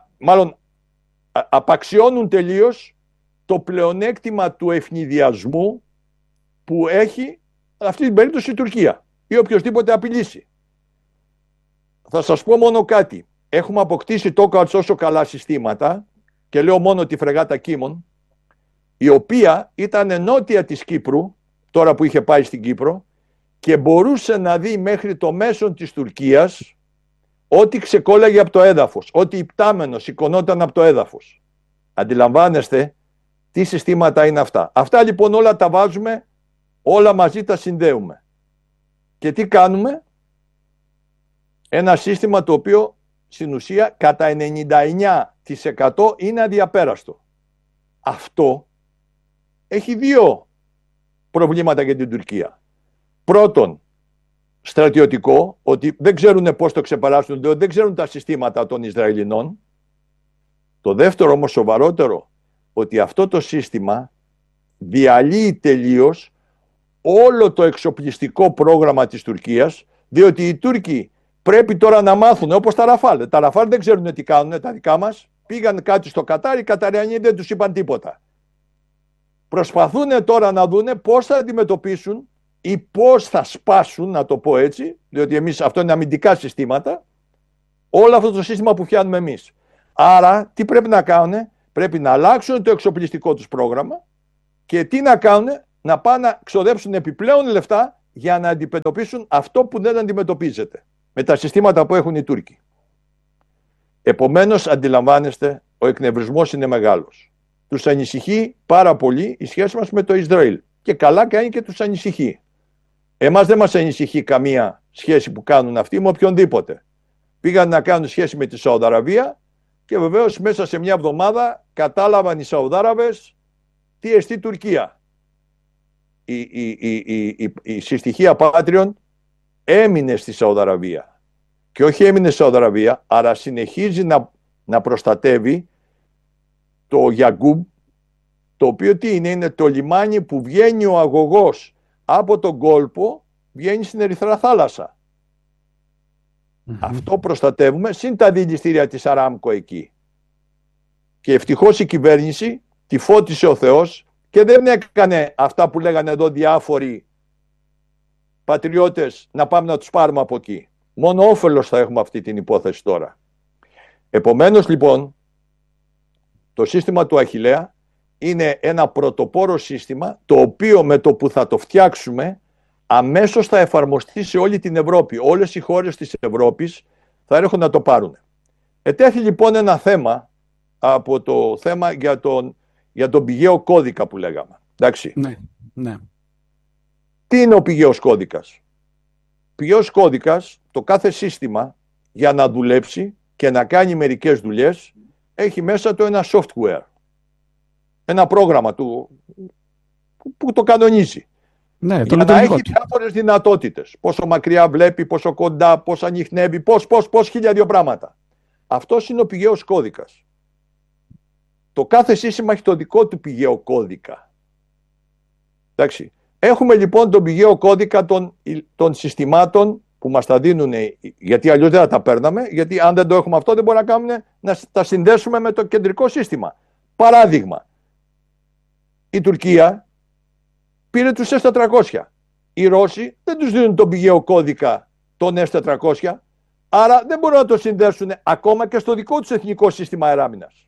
απαξιώνουν τελείως το πλεονέκτημα του ευνηδιασμού που έχει αυτή την περίπτωση η Τουρκία ή οποιοσδήποτε απειλήσει. Θα σας πω μόνο κάτι. Έχουμε αποκτήσει τόσο καλά συστήματα, και λέω μόνο τη φρεγάτα Κίμων, η οποία ήταν νότια της Κύπρου, τώρα που είχε πάει στην Κύπρο, και μπορούσε να δει μέχρι το μέσον της Τουρκίας ό,τι ξεκόλλαγε από το έδαφος, ό,τι υπτάμενο σηκωνόταν από το έδαφος. Αντιλαμβάνεστε τι συστήματα είναι αυτά? Αυτά λοιπόν όλα τα βάζουμε, όλα μαζί τα συνδέουμε. Και τι κάνουμε? Ένα σύστημα το οποίο στην ουσία κατά 99% είναι αδιαπέραστο. Αυτό έχει 2 προβλήματα για την Τουρκία. Πρώτον, στρατιωτικό, ότι δεν ξέρουν πώς το ξεπεράσουν, δεν ξέρουν τα συστήματα των Ισραηλινών. Το δεύτερο όμως σοβαρότερο, ότι αυτό το σύστημα διαλύει τελείως όλο το εξοπλιστικό πρόγραμμα της Τουρκίας, διότι οι Τούρκοι πρέπει τώρα να μάθουν, όπως τα Ραφάλ. Τα Ραφάλ δεν ξέρουν τι κάνουν, τα δικά μας. Πήγαν κάτι στο Κατάρ, οι Καταριανοί δεν τους είπαν τίποτα. Προσπαθούν τώρα να δούνε πώς θα αντιμετωπίσουν ή πώς θα σπάσουν, να το πω έτσι, διότι εμείς αυτό είναι αμυντικά συστήματα, όλο αυτό το σύστημα που φτιάχνουμε εμείς. Άρα τι πρέπει να κάνουν? Πρέπει να αλλάξουν το εξοπλιστικό τους πρόγραμμα και τι να κάνουν, να πάνε να ξοδέψουν επιπλέον λεφτά για να αντιμετωπίσουν αυτό που δεν αντιμετωπίζεται με τα συστήματα που έχουν οι Τούρκοι. Επομένως, αντιλαμβάνεστε, ο εκνευρισμός είναι μεγάλος. Τους ανησυχεί πάρα πολύ η σχέση μας με το Ισραήλ. Και καλά κάνει και τους ανησυχεί. Εμάς δεν μας ανησυχεί καμία σχέση που κάνουν αυτοί με οποιονδήποτε. Πήγαν να κάνουν σχέση με τη Σαουδαραβία και βεβαίως μέσα σε μια εβδομάδα κατάλαβαν οι Σαουδάραβες τι εστί Τουρκία. Η συστοιχία Πάτριον έμεινε στη Σαουδαραβία. Και όχι έμεινε στη Σαουδαραβία, αλλά συνεχίζει να προστατεύει το Γιαγκούμπ, το οποίο τι είναι το λιμάνι που βγαίνει ο αγωγός από τον κόλπο, βγαίνει στην Ερυθρά θάλασσα. Αυτό προστατεύουμε, συν τα δηληστήρια της Αράμκο εκεί. Και ευτυχώς η κυβέρνηση τη φώτισε ο Θεός και δεν έκανε αυτά που λέγανε εδώ διάφοροι πατριώτες να πάμε να τους πάρουμε από εκεί. Μόνο όφελος θα έχουμε αυτή την υπόθεση τώρα. Επομένως λοιπόν, το σύστημα του Αχιλλέα είναι ένα πρωτοπόρο σύστημα, το οποίο με το που θα το φτιάξουμε αμέσως θα εφαρμοστεί σε όλη την Ευρώπη. Όλες οι χώρες της Ευρώπης θα έρχονται να το πάρουν. Ετέθη λοιπόν ένα θέμα από το θέμα για τον πηγαίο κώδικα που λέγαμε. Εντάξει. Ναι, ναι. Τι είναι ο πηγαίος κώδικας? Ο πηγαίος κώδικας, το κάθε σύστημα για να δουλέψει και να κάνει μερικές δουλειές έχει μέσα το ένα software. Ένα πρόγραμμα που το κανονίζει. Ναι, για να έχει διάφορες δυνατότητες. Πόσο μακριά βλέπει, πόσο κοντά, πώς ανιχνεύει, πώς χίλια δύο πράγματα. Αυτός είναι ο πηγαίος κώδικας. Το κάθε σύστημα έχει το δικό του πηγαίο κώδικα. Εντάξει. Έχουμε λοιπόν τον πηγαίο κώδικα των συστημάτων που μας τα δίνουν, γιατί αλλιώς δεν θα τα παίρναμε, γιατί αν δεν το έχουμε αυτό δεν μπορούμε να κάνουμε, να τα συνδέσουμε με το κεντρικό σύστημα. Παράδειγμα, η Τουρκία πήρε τους S-400. Οι Ρώσοι δεν τους δίνουν τον πηγαίο κώδικα των S-400, άρα δεν μπορούν να το συνδέσουν ακόμα και στο δικό τους εθνικό σύστημα αεράμινας.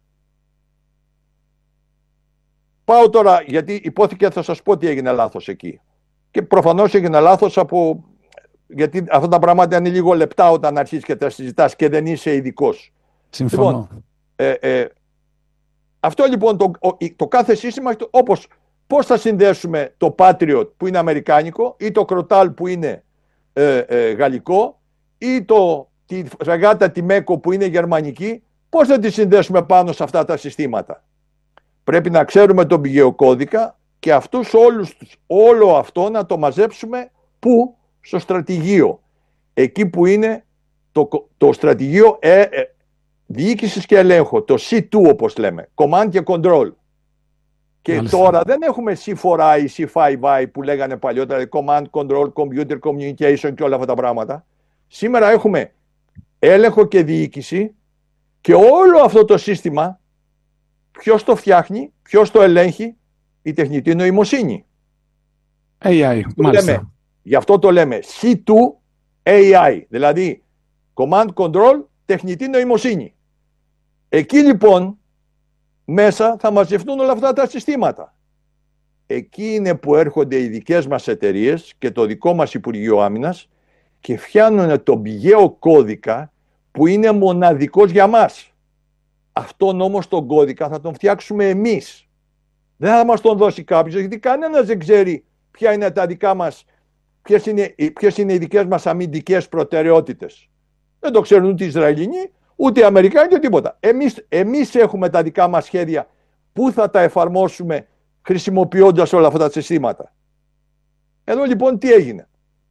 Πάω τώρα, γιατί υπόθηκε, θα σας πω τι έγινε λάθος εκεί. Και προφανώς έγινε λάθος γιατί αυτά τα πράγματα είναι λίγο λεπτά όταν αρχίσεις και τα συζητάς και δεν είσαι ειδικός. Συμφωνώ. Λοιπόν, αυτό λοιπόν το κάθε σύστημα, πώς θα συνδέσουμε το Patriot που είναι αμερικάνικο ή το Crotal που είναι γαλλικό ή τη φρεγάτα τη Μέκο που είναι γερμανική, πώς θα τη συνδέσουμε πάνω σε αυτά τα συστήματα? Πρέπει να ξέρουμε τον πηγαίο κώδικα και όλο αυτό να το μαζέψουμε πού? Στο στρατηγείο. Εκεί που είναι το στρατηγείο διοίκησης και ελέγχου, το C2 όπως λέμε, Command και Control. Και μάλιστα. Τώρα δεν έχουμε C4I, C5I που λέγανε παλιότερα, Command, Control, Computer, Communication και όλα αυτά τα πράγματα. Σήμερα έχουμε έλεγχο και διοίκηση και όλο αυτό το σύστημα ποιος το φτιάχνει, ποιος το ελέγχει? Η τεχνητή νοημοσύνη. AI, μάλιστα. Γι' αυτό το λέμε C2 AI, δηλαδή Command Control, τεχνητή νοημοσύνη. Εκεί λοιπόν μέσα θα μαζευτούν όλα αυτά τα συστήματα. Εκεί είναι που έρχονται οι δικές μας εταιρείες και το δικό μας Υπουργείο Άμυνας και φτιάχνουν τον πηγαίο κώδικα που είναι μοναδικός για μας. Αυτόν όμως τον κώδικα θα τον φτιάξουμε εμείς. Δεν θα μας τον δώσει κάποιος, γιατί κανένας δεν ξέρει ποια είναι τα δικά μας, ποιες είναι οι δικές μας αμυντικές προτεραιότητες. Δεν το ξέρουν ούτε οι Ισραηλινοί, ούτε οι Αμερικάνοι, ούτε τίποτα. Εμείς έχουμε τα δικά μας σχέδια που θα τα εφαρμόσουμε χρησιμοποιώντας όλα αυτά τα συστήματα. Εδώ λοιπόν τι έγινε?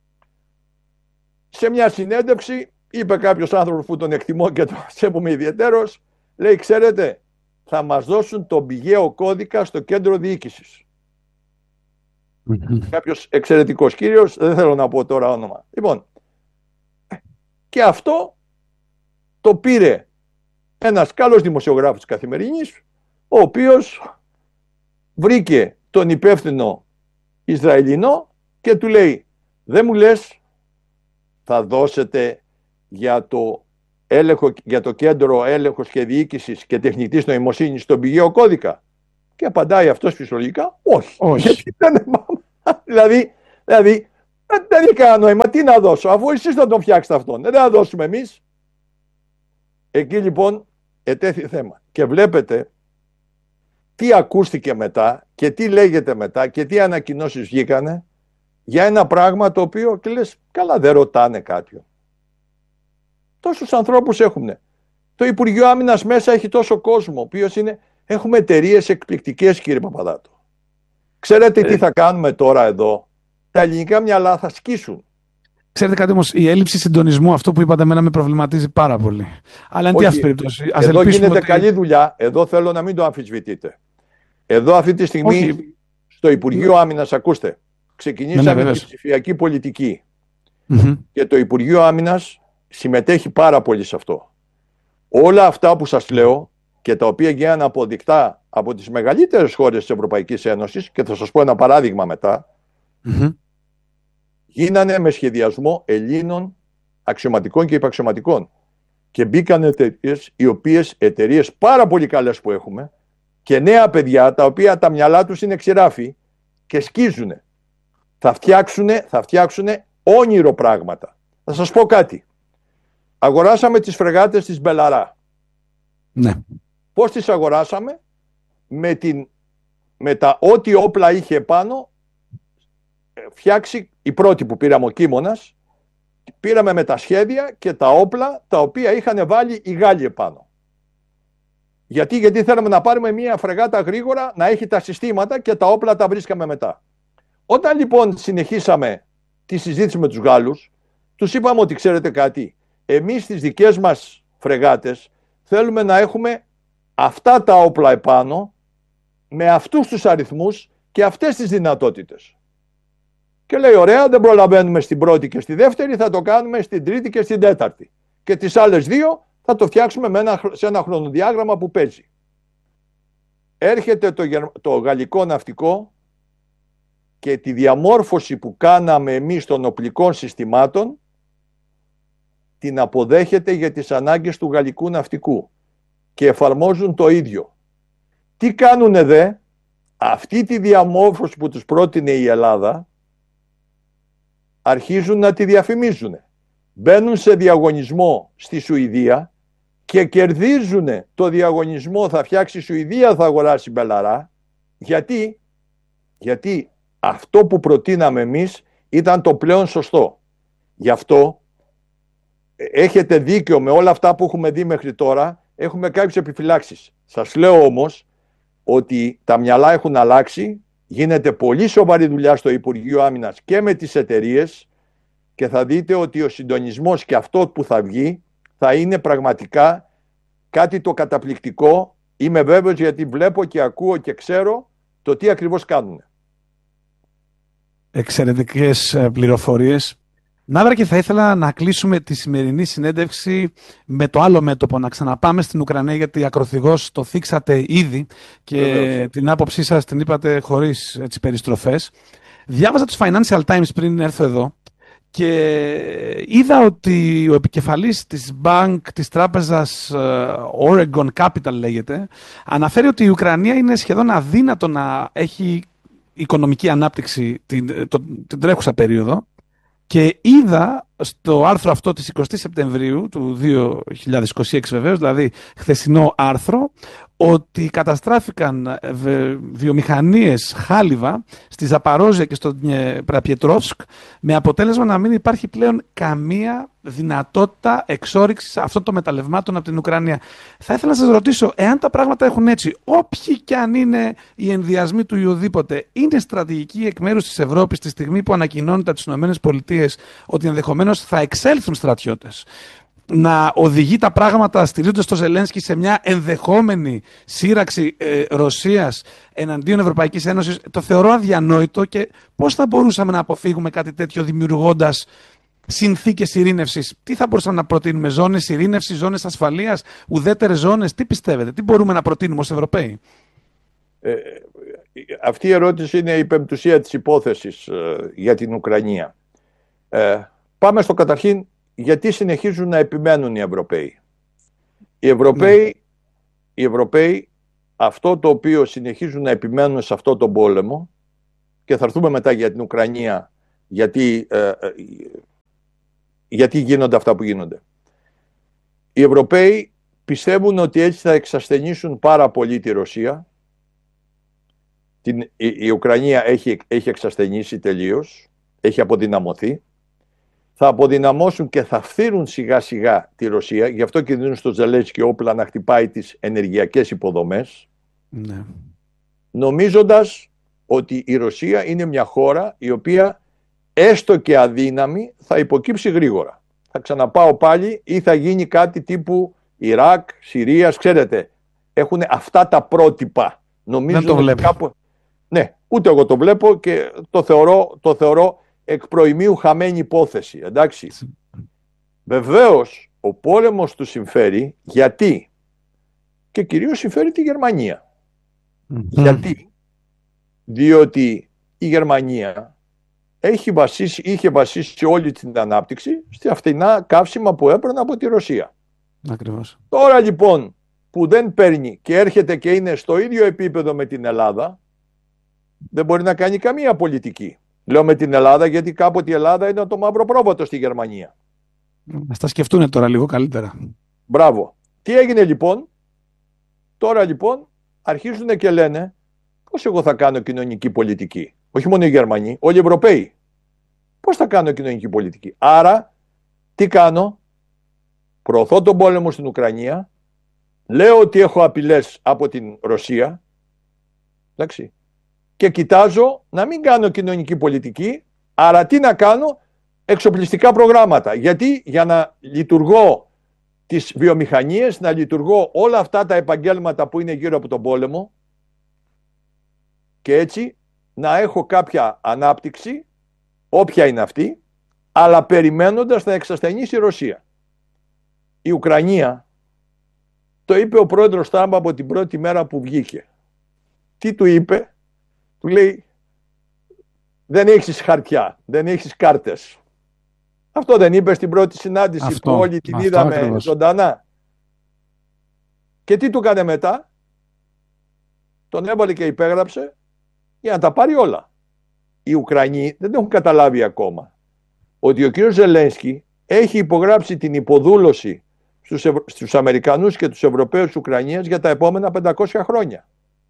Σε μια συνέντευξη είπε κάποιος άνθρωπος που τον εκτιμώ και τον σέβομαι ιδιαιτέρως, λέει, ξέρετε, θα μας δώσουν τον πηγαίο κώδικα στο κέντρο διοίκησης. Κάποιος εξαιρετικός κύριος, δεν θέλω να πω τώρα όνομα. Λοιπόν, και αυτό το πήρε ένας καλός δημοσιογράφος της Καθημερινής, ο οποίος βρήκε τον υπεύθυνο Ισραηλινό και του λέει, δεν μου λες θα δώσετε για το για το κέντρο έλεγχος και διοίκησης και τεχνητής νοημοσύνης στον πηγαίο κώδικα? Και απαντάει αυτός φυσιολογικά, όχι. Γιατί δηλαδή, δεν έχει κανένα νόημα. Τι να δώσω, αφού εσείς θα τον φτιάξετε αυτόν. Δεν θα δώσουμε εμείς. Εκεί λοιπόν ετέθη θέμα. Και βλέπετε τι ακούστηκε μετά και τι λέγεται μετά και τι ανακοινώσεις βγήκανε για ένα πράγμα το οποίο και λες, καλά, δεν ρωτάνε κάποιον. Τόσους ανθρώπους έχουν. Το Υπουργείο Άμυνας μέσα έχει τόσο κόσμο, ο οποίος είναι... Έχουμε εταιρείες εκπληκτικές, κύριε Παπαδάτο. Ξέρετε τι θα κάνουμε τώρα εδώ? Τα ελληνικά μυαλά θα σκίσουν. Ξέρετε κάτι όμως, η έλλειψη συντονισμού, αυτό που είπατε εμένα με προβληματίζει πάρα πολύ. Αλλά εν αυτή περίπτωση. Εδώ γίνεται καλή δουλειά. Εδώ θέλω να μην το αμφισβητείτε. Εδώ αυτή τη στιγμή στο Υπουργείο Άμυνας, ακούστε, ξεκινήσαμε τη ψηφιακή πολιτική. Και το Υπουργείο Άμυνας συμμετέχει πάρα πολύ σε αυτό. Όλα αυτά που σας λέω και τα οποία γίνανε αποδεικτά από τις μεγαλύτερες χώρες της Ευρωπαϊκής Ένωσης, και θα σας πω ένα παράδειγμα μετά, γίνανε με σχεδιασμό Ελλήνων αξιωματικών και υπαξιωματικών. Και μπήκαν εταιρείες πάρα πολύ καλές που έχουμε και νέα παιδιά τα οποία τα μυαλά τους είναι ξηράφι και σκίζουνε. Θα φτιάξουνε όνειρο πράγματα. Θα σας πω κάτι. Αγοράσαμε τις φρεγάτες της Μπελαρά. Ναι. Πώς τις αγοράσαμε? Με τα ό,τι όπλα είχε επάνω φτιάξει η πρώτη που πήραμε ο Κίμωνας. Πήραμε με τα σχέδια και τα όπλα τα οποία είχαν βάλει οι Γάλλοι επάνω. Γιατί θέλαμε να πάρουμε μια φρεγάτα γρήγορα, να έχει τα συστήματα και τα όπλα τα βρίσκαμε μετά. Όταν λοιπόν συνεχίσαμε τη συζήτηση με τους Γάλλους, τους είπαμε ότι ξέρετε κάτι, εμείς στις δικές μας φρεγάτες θέλουμε να έχουμε αυτά τα όπλα επάνω, με αυτούς τους αριθμούς και αυτές τις δυνατότητες. Και λέει, ωραία, δεν προλαβαίνουμε στην πρώτη και στη δεύτερη, θα το κάνουμε στην τρίτη και στην τέταρτη. Και τις άλλες δύο θα το φτιάξουμε σε ένα χρονοδιάγραμμα που παίζει. Έρχεται το γαλλικό ναυτικό και τη διαμόρφωση που κάναμε εμείς των οπλικών συστημάτων την αποδέχεται για τις ανάγκες του γαλλικού ναυτικού και εφαρμόζουν το ίδιο. Τι κάνουνε δε? Αυτή τη διαμόρφωση που τους πρότεινε η Ελλάδα αρχίζουν να τη διαφημίζουν. Μπαίνουν σε διαγωνισμό στη Σουηδία και κερδίζουν το διαγωνισμό, θα φτιάξει η Σουηδία, θα αγοράσει Μπελαρά. Γιατί αυτό που προτείναμε εμείς ήταν το πλέον σωστό. Γι' αυτό έχετε δίκιο με όλα αυτά που έχουμε δει μέχρι τώρα, έχουμε κάποιες επιφυλάξεις. Σας λέω όμως ότι τα μυαλά έχουν αλλάξει, γίνεται πολύ σοβαρή δουλειά στο Υπουργείο Άμυνας και με τις εταιρείες και θα δείτε ότι ο συντονισμός και αυτό που θα βγει θα είναι πραγματικά κάτι το καταπληκτικό. Είμαι βέβαιος γιατί βλέπω και ακούω και ξέρω το τι ακριβώς κάνουν. Εξαιρετικές πληροφορίες. Ναύρακε, θα ήθελα να κλείσουμε τη σημερινή συνέντευξη με το άλλο μέτωπο, να ξαναπάμε στην Ουκρανία, γιατί ακροθυγώς το θίξατε ήδη και την άποψή σας την είπατε χωρίς περιστροφές. Διάβαζα τους Financial Times πριν έρθω εδώ και είδα ότι ο επικεφαλής της τράπεζας Oregon Capital λέγεται, αναφέρει ότι η Ουκρανία είναι σχεδόν αδύνατο να έχει οικονομική ανάπτυξη την τρέχουσα περίοδο. Και είδα στο άρθρο αυτό της 20 Σεπτεμβρίου του 2026 βεβαίως, δηλαδή χθεσινό άρθρο, ότι καταστράφηκαν βιομηχανίες χάλιβα στη Ζαπαρόζια και στο Πραπιετρόφσκ, με αποτέλεσμα να μην υπάρχει πλέον καμία δυνατότητα εξόρυξης αυτών των μεταλλευμάτων από την Ουκρανία. Θα ήθελα να σας ρωτήσω, εάν τα πράγματα έχουν έτσι, όποιοι και αν είναι οι ενδιασμοί του ή οδήποτε, είναι στρατηγική εκ μέρους της Ευρώπης τη στιγμή που ανακοινώνεται από τις ΗΠΑ ότι ενδεχομένως θα εξέλθουν στρατιώτες, να οδηγεί τα πράγματα στηρίζοντας το Ζελένσκι σε μια ενδεχόμενη σύραξη Ρωσίας εναντίον Ευρωπαϊκής Ένωσης? Το θεωρώ αδιανόητο. Και πώς θα μπορούσαμε να αποφύγουμε κάτι τέτοιο δημιουργώντας συνθήκες ειρήνευσης? Τι θα μπορούσαμε να προτείνουμε? Ζώνες ειρήνευσης, ζώνες ασφαλείας, ουδέτερες ζώνες? Τι πιστεύετε, τι μπορούμε να προτείνουμε ως Ευρωπαίοι? Αυτή η ερώτηση είναι η πεμπτουσία της υπόθεσης για την Ουκρανία. Πάμε στο καταρχήν. Γιατί συνεχίζουν να επιμένουν οι Ευρωπαίοι? οι Ευρωπαίοι αυτό το οποίο συνεχίζουν να επιμένουν σε αυτό τον πόλεμο, και θα έρθουμε μετά για την Ουκρανία, γιατί γίνονται αυτά που γίνονται. Οι Ευρωπαίοι πιστεύουν ότι έτσι θα εξασθενήσουν πάρα πολύ τη Ρωσία. Η Ουκρανία έχει εξασθενήσει τελείως, έχει αποδυναμωθεί. Θα αποδυναμώσουν και θα φθείρουν σιγά σιγά τη Ρωσία. Γι' αυτό και δίνουν στο Ζελένσκι όπλα να χτυπάει τις ενεργειακές υποδομές. Ναι. Νομίζοντας ότι η Ρωσία είναι μια χώρα η οποία έστω και αδύναμη θα υποκύψει γρήγορα. Θα ξαναπάω πάλι ή θα γίνει κάτι τύπου Ιράκ, Συρίας, ξέρετε. Έχουν αυτά τα πρότυπα. Δεν το βλέπω. Κάπου... Ναι, ούτε εγώ το βλέπω και το θεωρώ εκ προημίου χαμένη υπόθεση. Εντάξει. Βεβαίως ο πόλεμος του συμφέρει, γιατί? Και κυρίως συμφέρει τη Γερμανία. Γιατί? Διότι η Γερμανία είχε βασίσει όλη την ανάπτυξη στη φτηνά καύσιμα που έπαιρνε από τη Ρωσία. Ακριβώς. Τώρα λοιπόν που δεν παίρνει και έρχεται και είναι στο ίδιο επίπεδο με την Ελλάδα, δεν μπορεί να κάνει καμία πολιτική. Λέω με την Ελλάδα γιατί κάποτε η Ελλάδα είναι το μαύρο πρόβατο στη Γερμανία. Ας τα σκεφτούν τώρα λίγο καλύτερα. Μπράβο. Τι έγινε λοιπόν? Τώρα λοιπόν αρχίζουν και λένε πώς εγώ θα κάνω κοινωνική πολιτική? Όχι μόνο οι Γερμανοί, όλοι οι Ευρωπαίοι. Πώς θα κάνω κοινωνική πολιτική? Άρα τι κάνω? Προωθώ τον πόλεμο στην Ουκρανία, λέω ότι έχω απειλές από την Ρωσία, εντάξει, και κοιτάζω να μην κάνω κοινωνική πολιτική, άρα τι να κάνω? Εξοπλιστικά προγράμματα. Γιατί? Για να λειτουργώ τις βιομηχανίες, να λειτουργώ όλα αυτά τα επαγγέλματα που είναι γύρω από τον πόλεμο και έτσι να έχω κάποια ανάπτυξη, όποια είναι αυτή, αλλά περιμένοντας να εξασθενήσει η Ρωσία. Η Ουκρανία, το είπε ο πρόεδρος Τραμπ από την πρώτη μέρα που βγήκε. Τι του είπε? Του λέει, δεν έχεις χαρτιά, δεν έχεις κάρτες. Αυτό δεν είπε στην πρώτη συνάντηση που όλοι την είδαμε ακριβώς ζωντανά? Και τι του έκανε μετά? Τον έβαλε και υπέγραψε για να τα πάρει όλα. Οι Ουκρανοί δεν έχουν καταλάβει ακόμα ότι ο κύριος Ζελένσκι έχει υπογράψει την υποδούλωση στους Αμερικανούς και τους Ευρωπαίους Ουκρανίας για τα επόμενα 500 χρόνια.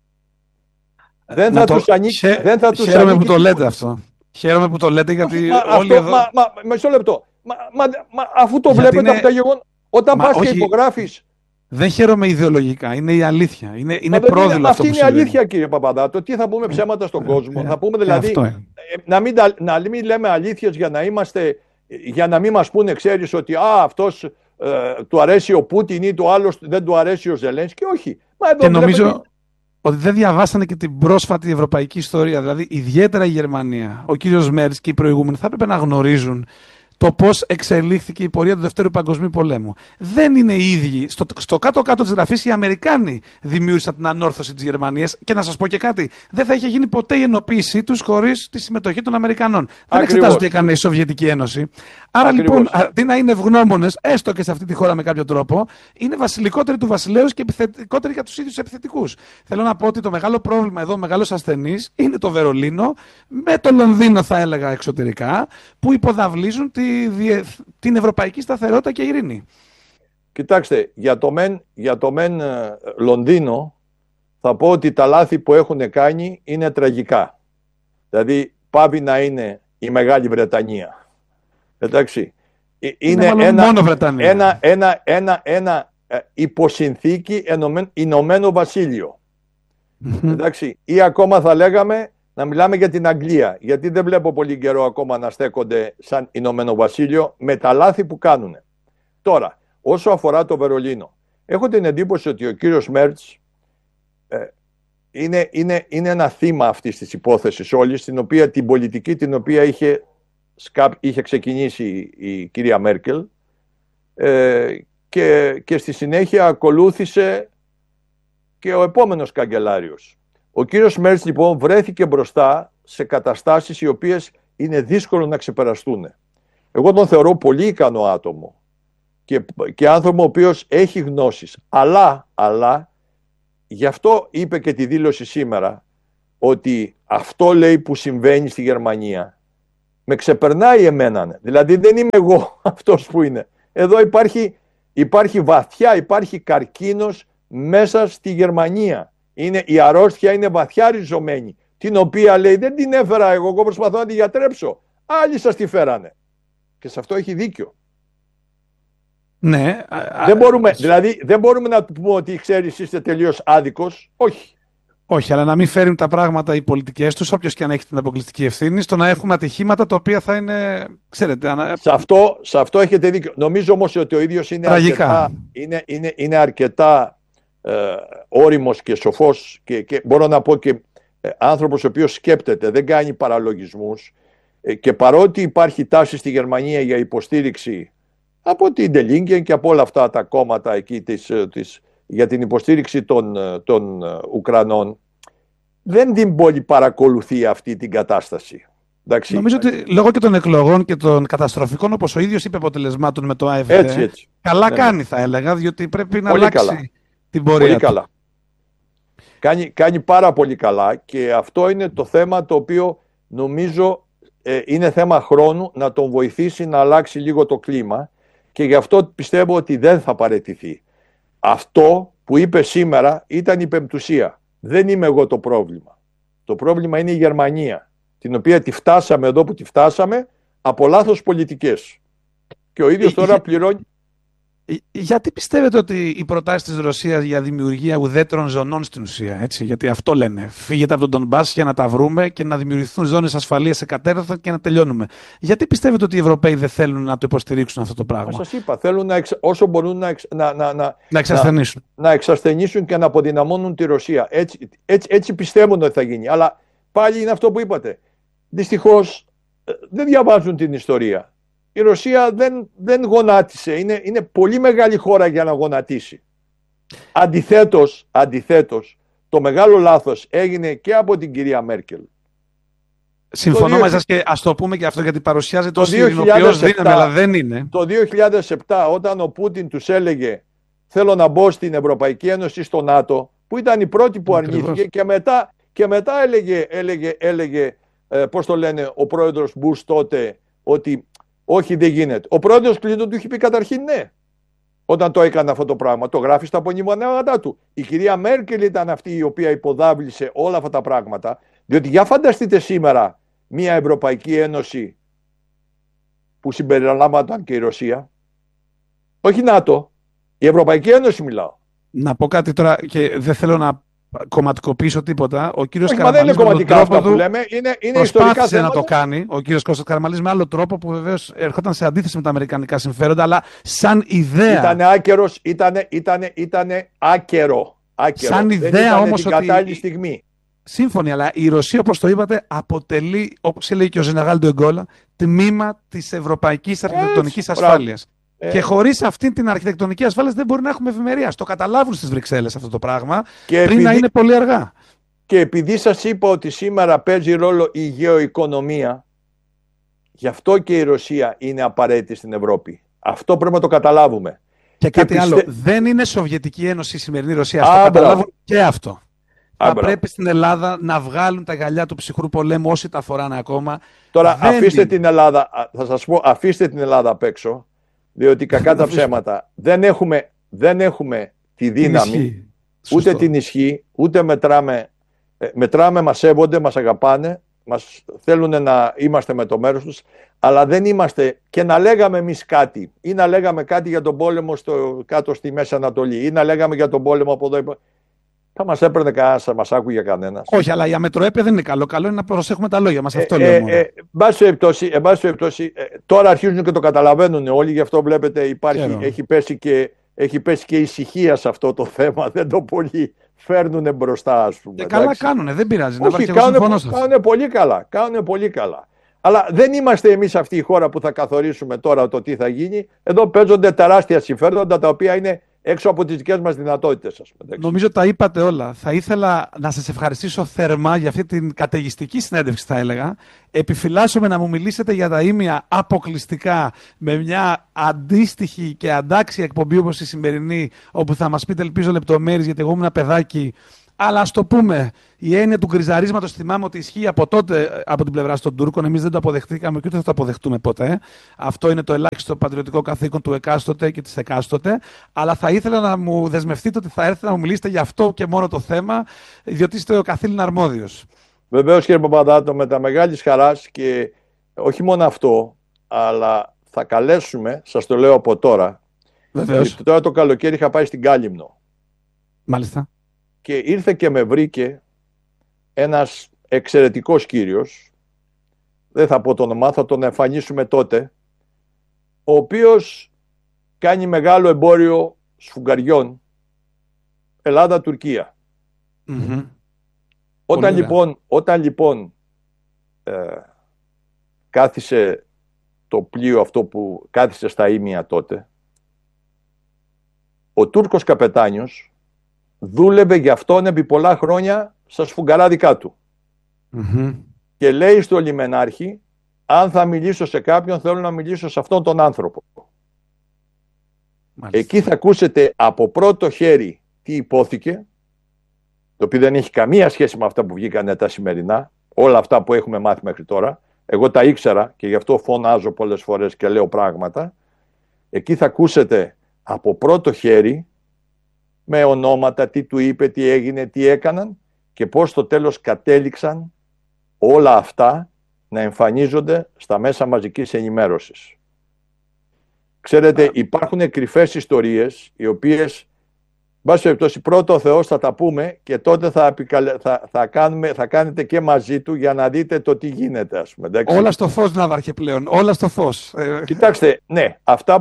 Δεν θα τους ανοίξει. Χαίρομαι που το λέτε αυτό. Χαίρομαι που το λέτε γιατί όλοι εδώ... Μισό λεπτό. Αφού το βλέπετε από τα γεγονότα, όταν πας και υπογράφεις... Δεν χαίρομαι ιδεολογικά. Είναι η αλήθεια. Είναι πρόδειλο αυτό που είναι η αλήθεια, κύριε Παπαδάτο. Τι θα πούμε ψέματα στον κόσμο? Θα πούμε δηλαδή να μην λέμε αλήθειες για να μην μας πούνε, ξέρεις, ότι αυτός του αρέσει ο Πούτιν ή το άλλο δεν του αρέσει ο Ζελένσκι. Όχι. Και νομίζω ότι δεν διαβάσανε και την πρόσφατη ευρωπαϊκή ιστορία. Δηλαδή, ιδιαίτερα η Γερμανία, ο κύριος Μέρκελ και οι προηγούμενοι θα έπρεπε να γνωρίζουν το πώς εξελίχθηκε η πορεία του Δευτέρου Παγκοσμίου Πολέμου. Δεν είναι οι ίδιοι. Στο κάτω-κάτω της γραφής οι Αμερικάνοι δημιούργησαν την ανόρθωση της Γερμανίας και να σας πω και κάτι. Δεν θα είχε γίνει ποτέ η ενοποίησή τους χωρίς τη συμμετοχή των Αμερικανών. Δεν εξετάζω τι έκανε η Σοβιετική Ένωση. Άρα ακριβώς, λοιπόν, αντί να είναι ευγνώμονες, έστω και σε αυτή τη χώρα με κάποιο τρόπο, είναι βασιλικότεροι του βασιλέως και επιθετικότεροι για τους ίδιους επιθετικούς. Θέλω να πω ότι το μεγάλο πρόβλημα εδώ, ο μεγάλος ασθενής, είναι το Βερολίνο, με το Λονδίνο θα έλεγα εξωτερικά, που υποδαβλίζουν την ευρωπαϊκή σταθερότητα και ειρήνη. Κοιτάξτε, για το μεν Λονδίνο θα πω ότι τα λάθη που έχουν κάνει είναι τραγικά. Δηλαδή πάβει να είναι η Μεγάλη Βρετανία. Εντάξει. Είναι ένα υποσυνθήκη Ηνωμένο Βασίλειο. Εντάξει. Ή ακόμα θα λέγαμε να μιλάμε για την Αγγλία, γιατί δεν βλέπω πολύ καιρό ακόμα να στέκονται σαν Ηνωμένο Βασίλειο με τα λάθη που κάνουν. Τώρα, όσο αφορά το Βερολίνο, έχω την εντύπωση ότι ο κύριος Μέρτς είναι ένα θύμα αυτής της υπόθεσης όλης, την πολιτική την οποία είχε ξεκινήσει η κυρία Μέρκελ και στη συνέχεια ακολούθησε και ο επόμενος καγκελάριος. Ο κύριος Μέρτς λοιπόν βρέθηκε μπροστά σε καταστάσεις οι οποίες είναι δύσκολο να ξεπεραστούν. Εγώ τον θεωρώ πολύ ικανό άτομο. και άνθρωπο ο οποίος έχει γνώσεις. Αλλά γι' αυτό είπε και τη δήλωση σήμερα ότι αυτό, λέει, που συμβαίνει στη Γερμανία με ξεπερνάει εμένα. Δηλαδή δεν είμαι εγώ αυτός που είναι. Εδώ υπάρχει βαθιά, υπάρχει καρκίνος μέσα στη Γερμανία. Η αρρώστια είναι βαθιά ριζωμένη, την οποία, λέει, δεν την έφερα εγώ προσπαθώ να τη γιατρέψω. Άλλοι σας τη φέρανε. Και σε αυτό έχει δίκιο. Ναι. Δηλαδή δεν μπορούμε να του πούμε ότι, ξέρεις, είστε τελείως άδικος. Όχι. Όχι, αλλά να μην φέρουν τα πράγματα οι πολιτικές τους, όποιος και αν έχει την αποκλειστική ευθύνη, στο να έχουμε ατυχήματα τα οποία θα είναι, ξέρετε... Σε αυτό έχετε δίκιο. Νομίζω όμως ότι ο ίδιος είναι αρκετά όριμος και σοφός και μπορώ να πω και άνθρωπος ο οποίος σκέπτεται, δεν κάνει παραλογισμούς, και παρότι υπάρχει τάση στη Γερμανία για υποστήριξη από την Der Linke και από όλα αυτά τα κόμματα εκεί για την υποστήριξη των Ουκρανών, δεν την πολύ παρακολουθεί αυτή την κατάσταση. Εντάξει. Νομίζω ότι λόγω και των εκλογών και των καταστροφικών, όπως ο ίδιος είπε, αποτελεσμάτων με το AfD, έτσι. Καλά κάνει, θα έλεγα, διότι πρέπει να πολύ αλλάξει καλά. Την πορεία πολύ του. Καλά. Κάνει πάρα πολύ καλά, και αυτό είναι το θέμα το οποίο νομίζω είναι θέμα χρόνου να τον βοηθήσει να αλλάξει λίγο το κλίμα, και γι' αυτό πιστεύω ότι δεν θα παραιτηθεί. Αυτό που είπε σήμερα ήταν η πεμπτουσία. Δεν είμαι εγώ το πρόβλημα. Το πρόβλημα είναι η Γερμανία, την οποία τη φτάσαμε εδώ που τη φτάσαμε από λάθος πολιτικές. Και ο ίδιος τώρα πληρώνει. Γιατί πιστεύετε ότι οι προτάσεις της Ρωσίας για δημιουργία ουδέτερων ζωνών στην ουσία, έτσι, γιατί αυτό λένε, φύγετε από τον Ντονμπάς για να τα βρούμε και να δημιουργηθούν ζώνες ασφαλείας σε κατέρωθεν και να τελειώνουμε. Γιατί πιστεύετε ότι οι Ευρωπαίοι δεν θέλουν να το υποστηρίξουν αυτό το πράγμα? Σας είπα, θέλουν όσο μπορούν να εξασθενήσουν και να αποδυναμώνουν τη Ρωσία. Έτσι πιστεύουν ότι θα γίνει. Αλλά πάλι είναι αυτό που είπατε. Δυστυχώς δεν διαβάζουν την ιστορία. Η Ρωσία δεν γονάτισε. Είναι πολύ μεγάλη χώρα για να γονατίσει. Αντιθέτως, το μεγάλο λάθος έγινε και από την κυρία Μέρκελ. Συμφωνώ μαζί σας, και ας το πούμε και αυτό, γιατί παρουσιάζεται ως ειρηνοποιός δύναμη, αλλά δεν είναι. Το 2007, όταν ο Πούτιν τους έλεγε θέλω να μπω στην Ευρωπαϊκή Ένωση, στο ΝΑΤΟ, που ήταν η πρώτη που αρνήθηκε, και μετά έλεγε πώς το λένε, ο πρόεδρος Μπούς τότε, ότι όχι, δεν γίνεται. Ο πρόεδρος Κλίντον του είχε πει καταρχήν ναι, όταν το έκανε αυτό το πράγμα. Το γράφει στα απονημονέματά του. Η κυρία Μέρκελ ήταν αυτή η οποία υποδάβλησε όλα αυτά τα πράγματα, διότι για φανταστείτε σήμερα μια Ευρωπαϊκή Ένωση που συμπεριλαμβάνονταν και η Ρωσία. Όχι ΝΑΤΟ, η Ευρωπαϊκή Ένωση μιλάω. Να πω κάτι τώρα, και δεν θέλω να κομματικοποιήσω τίποτα. Ο κύριος Καραμανλής, δεν είναι κομματικά αυτά που λέμε, είναι ιστορικά θέματα. Να το κάνει ο κύριος Κώστας Καραμανλής με άλλο τρόπο, που βεβαίως ερχόταν σε αντίθεση με τα αμερικανικά συμφέροντα, αλλά σαν ιδέα. Ήταν άκερος, ήταν άκερο. Σαν ιδέα όμως, την κατάλληλη στιγμή. Σύμφωνοι, αλλά η Ρωσία, όπως το είπατε, αποτελεί, όπως έλεγε και ο Ζενεγάλ Ντεγκόλα, τμήμα της ευρωπαϊκής αρχιτεκτονικής ασφάλειας. Και χωρίς αυτή την αρχιτεκτονική ασφάλεια δεν μπορεί να έχουμε ευημερία. Το καταλάβουν στις Βρυξέλλες αυτό το πράγμα, να είναι πολύ αργά. Και επειδή σας είπα ότι σήμερα παίζει ρόλο η γεωοικονομία, γι' αυτό και η Ρωσία είναι απαραίτητη στην Ευρώπη. Αυτό πρέπει να το καταλάβουμε. Και κάτι άλλο. Δεν είναι Σοβιετική Ένωση η σημερινή Ρωσία. Το καταλάβουν και αυτό. Θα πρέπει στην Ελλάδα να βγάλουν τα γυαλιά του ψυχρού πολέμου, όσοι τα φοράνε ακόμα. Τώρα αφήστε την Ελλάδα, θα σας πω, αφήστε την Ελλάδα απ' έξω. Διότι κακά τα ψέματα δεν έχουμε τη δύναμη, ούτε την ισχύ, ούτε μετράμε, μας σέβονται, μας αγαπάνε, μας θέλουν να είμαστε με το μέρος τους, αλλά δεν είμαστε, και να λέγαμε εμείς κάτι, ή να λέγαμε κάτι για τον πόλεμο κάτω στη Μέση Ανατολή, ή να λέγαμε για τον πόλεμο από εδώ, θα μας έπαιρνε κανένας, θα μας άκουγε κανένας. Όχι, αλλά η αμετροέπεια δεν είναι καλό. Καλό είναι να προσέχουμε τα λόγια μας. Αυτό λέω μόνο. Εν πάση περιπτώσει, τώρα αρχίζουν και το καταλαβαίνουν όλοι, γι' αυτό βλέπετε έχει πέσει και ησυχία σε αυτό το θέμα. Δεν το πολύ φέρνουν μπροστά, ας πούμε. Και καλά κάνουνε, δεν πειράζει. Κάνουν πολύ καλά. Αλλά δεν είμαστε εμείς αυτή η χώρα που θα καθορίσουμε τώρα το τι θα γίνει. Εδώ παίζονται τεράστια συμφέροντα, τα οποία είναι έξω από τις δικές μας δυνατότητες, ας πούμε. Νομίζω τα είπατε όλα. Θα ήθελα να σας ευχαριστήσω θερμά για αυτή την καταιγιστική συνέντευξη, θα έλεγα. Επιφυλάσσομαι να μου μιλήσετε για τα ήμια αποκλειστικά με μια αντίστοιχη και αντάξια εκπομπή όπως η σημερινή, όπου θα μας πείτε, ελπίζω, λεπτομέρειες, γιατί εγώ ήμουν ένα παιδάκι. Αλλά ας το πούμε, η έννοια του γκριζαρίσματος θυμάμαι ότι ισχύει από τότε από την πλευρά των Τούρκων. Εμείς δεν το αποδεχτήκαμε και ούτε θα το αποδεχτούμε ποτέ. Αυτό είναι το ελάχιστο πατριωτικό καθήκον του εκάστοτε και της εκάστοτε. Αλλά θα ήθελα να μου δεσμευτείτε ότι θα έρθετε να μου μιλήσετε για αυτό και μόνο το θέμα, διότι είστε ο καθήλυν αρμόδιος. Βεβαίως, κύριε Παπαδάτο, με τα μεγάλης χαράς, και όχι μόνο αυτό, αλλά θα καλέσουμε, σας το λέω από τώρα. Βεβαίως. Τώρα το καλοκαίρι είχα πάει στην Κάλυμνο. Μάλιστα. Και ήρθε και με βρήκε ένας εξαιρετικός κύριος, δεν θα πω το όνομά, θα τον εμφανίσουμε τότε, ο οποίος κάνει μεγάλο εμπόριο σφουγγαριών Ελλάδα-Τουρκία. Mm-hmm. Όταν λοιπόν κάθισε το πλοίο αυτό που κάθισε στα Ήμια τότε, ο Τούρκος καπετάνιος δούλευε για αυτόν επί πολλά χρόνια στα σφουγγαρά δικά του. Mm-hmm. Και λέει στο λιμενάρχη, αν θα μιλήσω σε κάποιον, θέλω να μιλήσω σε αυτόν τον άνθρωπο. Μάλιστα. Εκεί θα ακούσετε από πρώτο χέρι τι υπόθηκε, το οποίο δεν έχει καμία σχέση με αυτά που βγήκανε τα σημερινά, όλα αυτά που έχουμε μάθει μέχρι τώρα. Εγώ τα ήξερα και γι' αυτό φωνάζω πολλές φορές και λέω πράγματα. Εκεί θα ακούσετε από πρώτο χέρι, με ονόματα, τι του είπε, τι έγινε, τι έκαναν και πώς στο τέλος κατέληξαν όλα αυτά να εμφανίζονται στα μέσα μαζικής ενημέρωσης. Ξέρετε, υπάρχουν κρυφές ιστορίες, οι οποίες, βάση περιπτώσει, πρώτο ο Θεός θα τα πούμε και τότε θα κάνετε και μαζί του για να δείτε το τι γίνεται, ας πούμε. Εντάξει. Όλα στο φως, Ναύαρχε, πλέον. Όλα στο φως. Κοιτάξτε, ναι,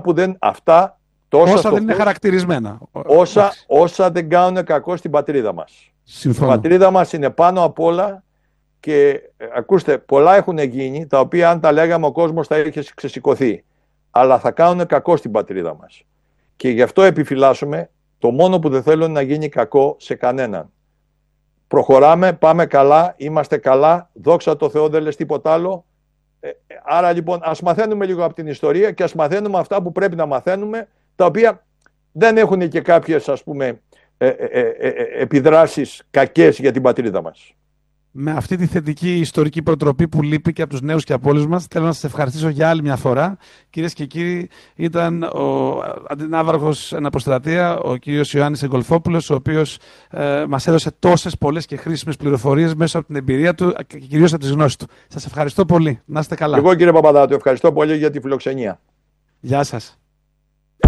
όσα δεν είναι χαρακτηρισμένα. Όσα δεν κάνουν κακό στην πατρίδα μας. Συμφωνώ. Η πατρίδα μας είναι πάνω απ' όλα και ακούστε, πολλά έχουν γίνει, τα οποία αν τα λέγαμε ο κόσμος θα είχε ξεσηκωθεί. Αλλά θα κάνουν κακό στην πατρίδα μας. Και γι' αυτό επιφυλάσσουμε, το μόνο που δεν θέλω είναι να γίνει κακό σε κανέναν. Προχωράμε, πάμε καλά, είμαστε καλά, δόξα τω Θεώ, δεν λες τίποτα άλλο. Άρα λοιπόν ας μαθαίνουμε λίγο από την ιστορία και ας μαθαίνουμε αυτά που πρέπει να μαθαίνουμε, τα οποία δεν έχουν και κάποιες, ας πούμε, επιδράσεις κακές για την πατρίδα μας. Με αυτή τη θετική ιστορική προτροπή που λείπει και από τους νέους και από όλους μας, θέλω να σας ευχαριστήσω για άλλη μια φορά. Κυρίες και κύριοι, ήταν ο αντινάβαρχος Αποστρατεία, ο κύριος Ιωάννης Εγκολφόπουλος, ο οποίος μας έδωσε τόσες πολλές και χρήσιμες πληροφορίες μέσα από την εμπειρία του και κυρίως από τις γνώσεις του. Σας ευχαριστώ πολύ. Να είστε καλά. Εγώ, κύριε Παπαδάτου, ευχαριστώ πολύ για τη φιλοξενία. Γεια σας.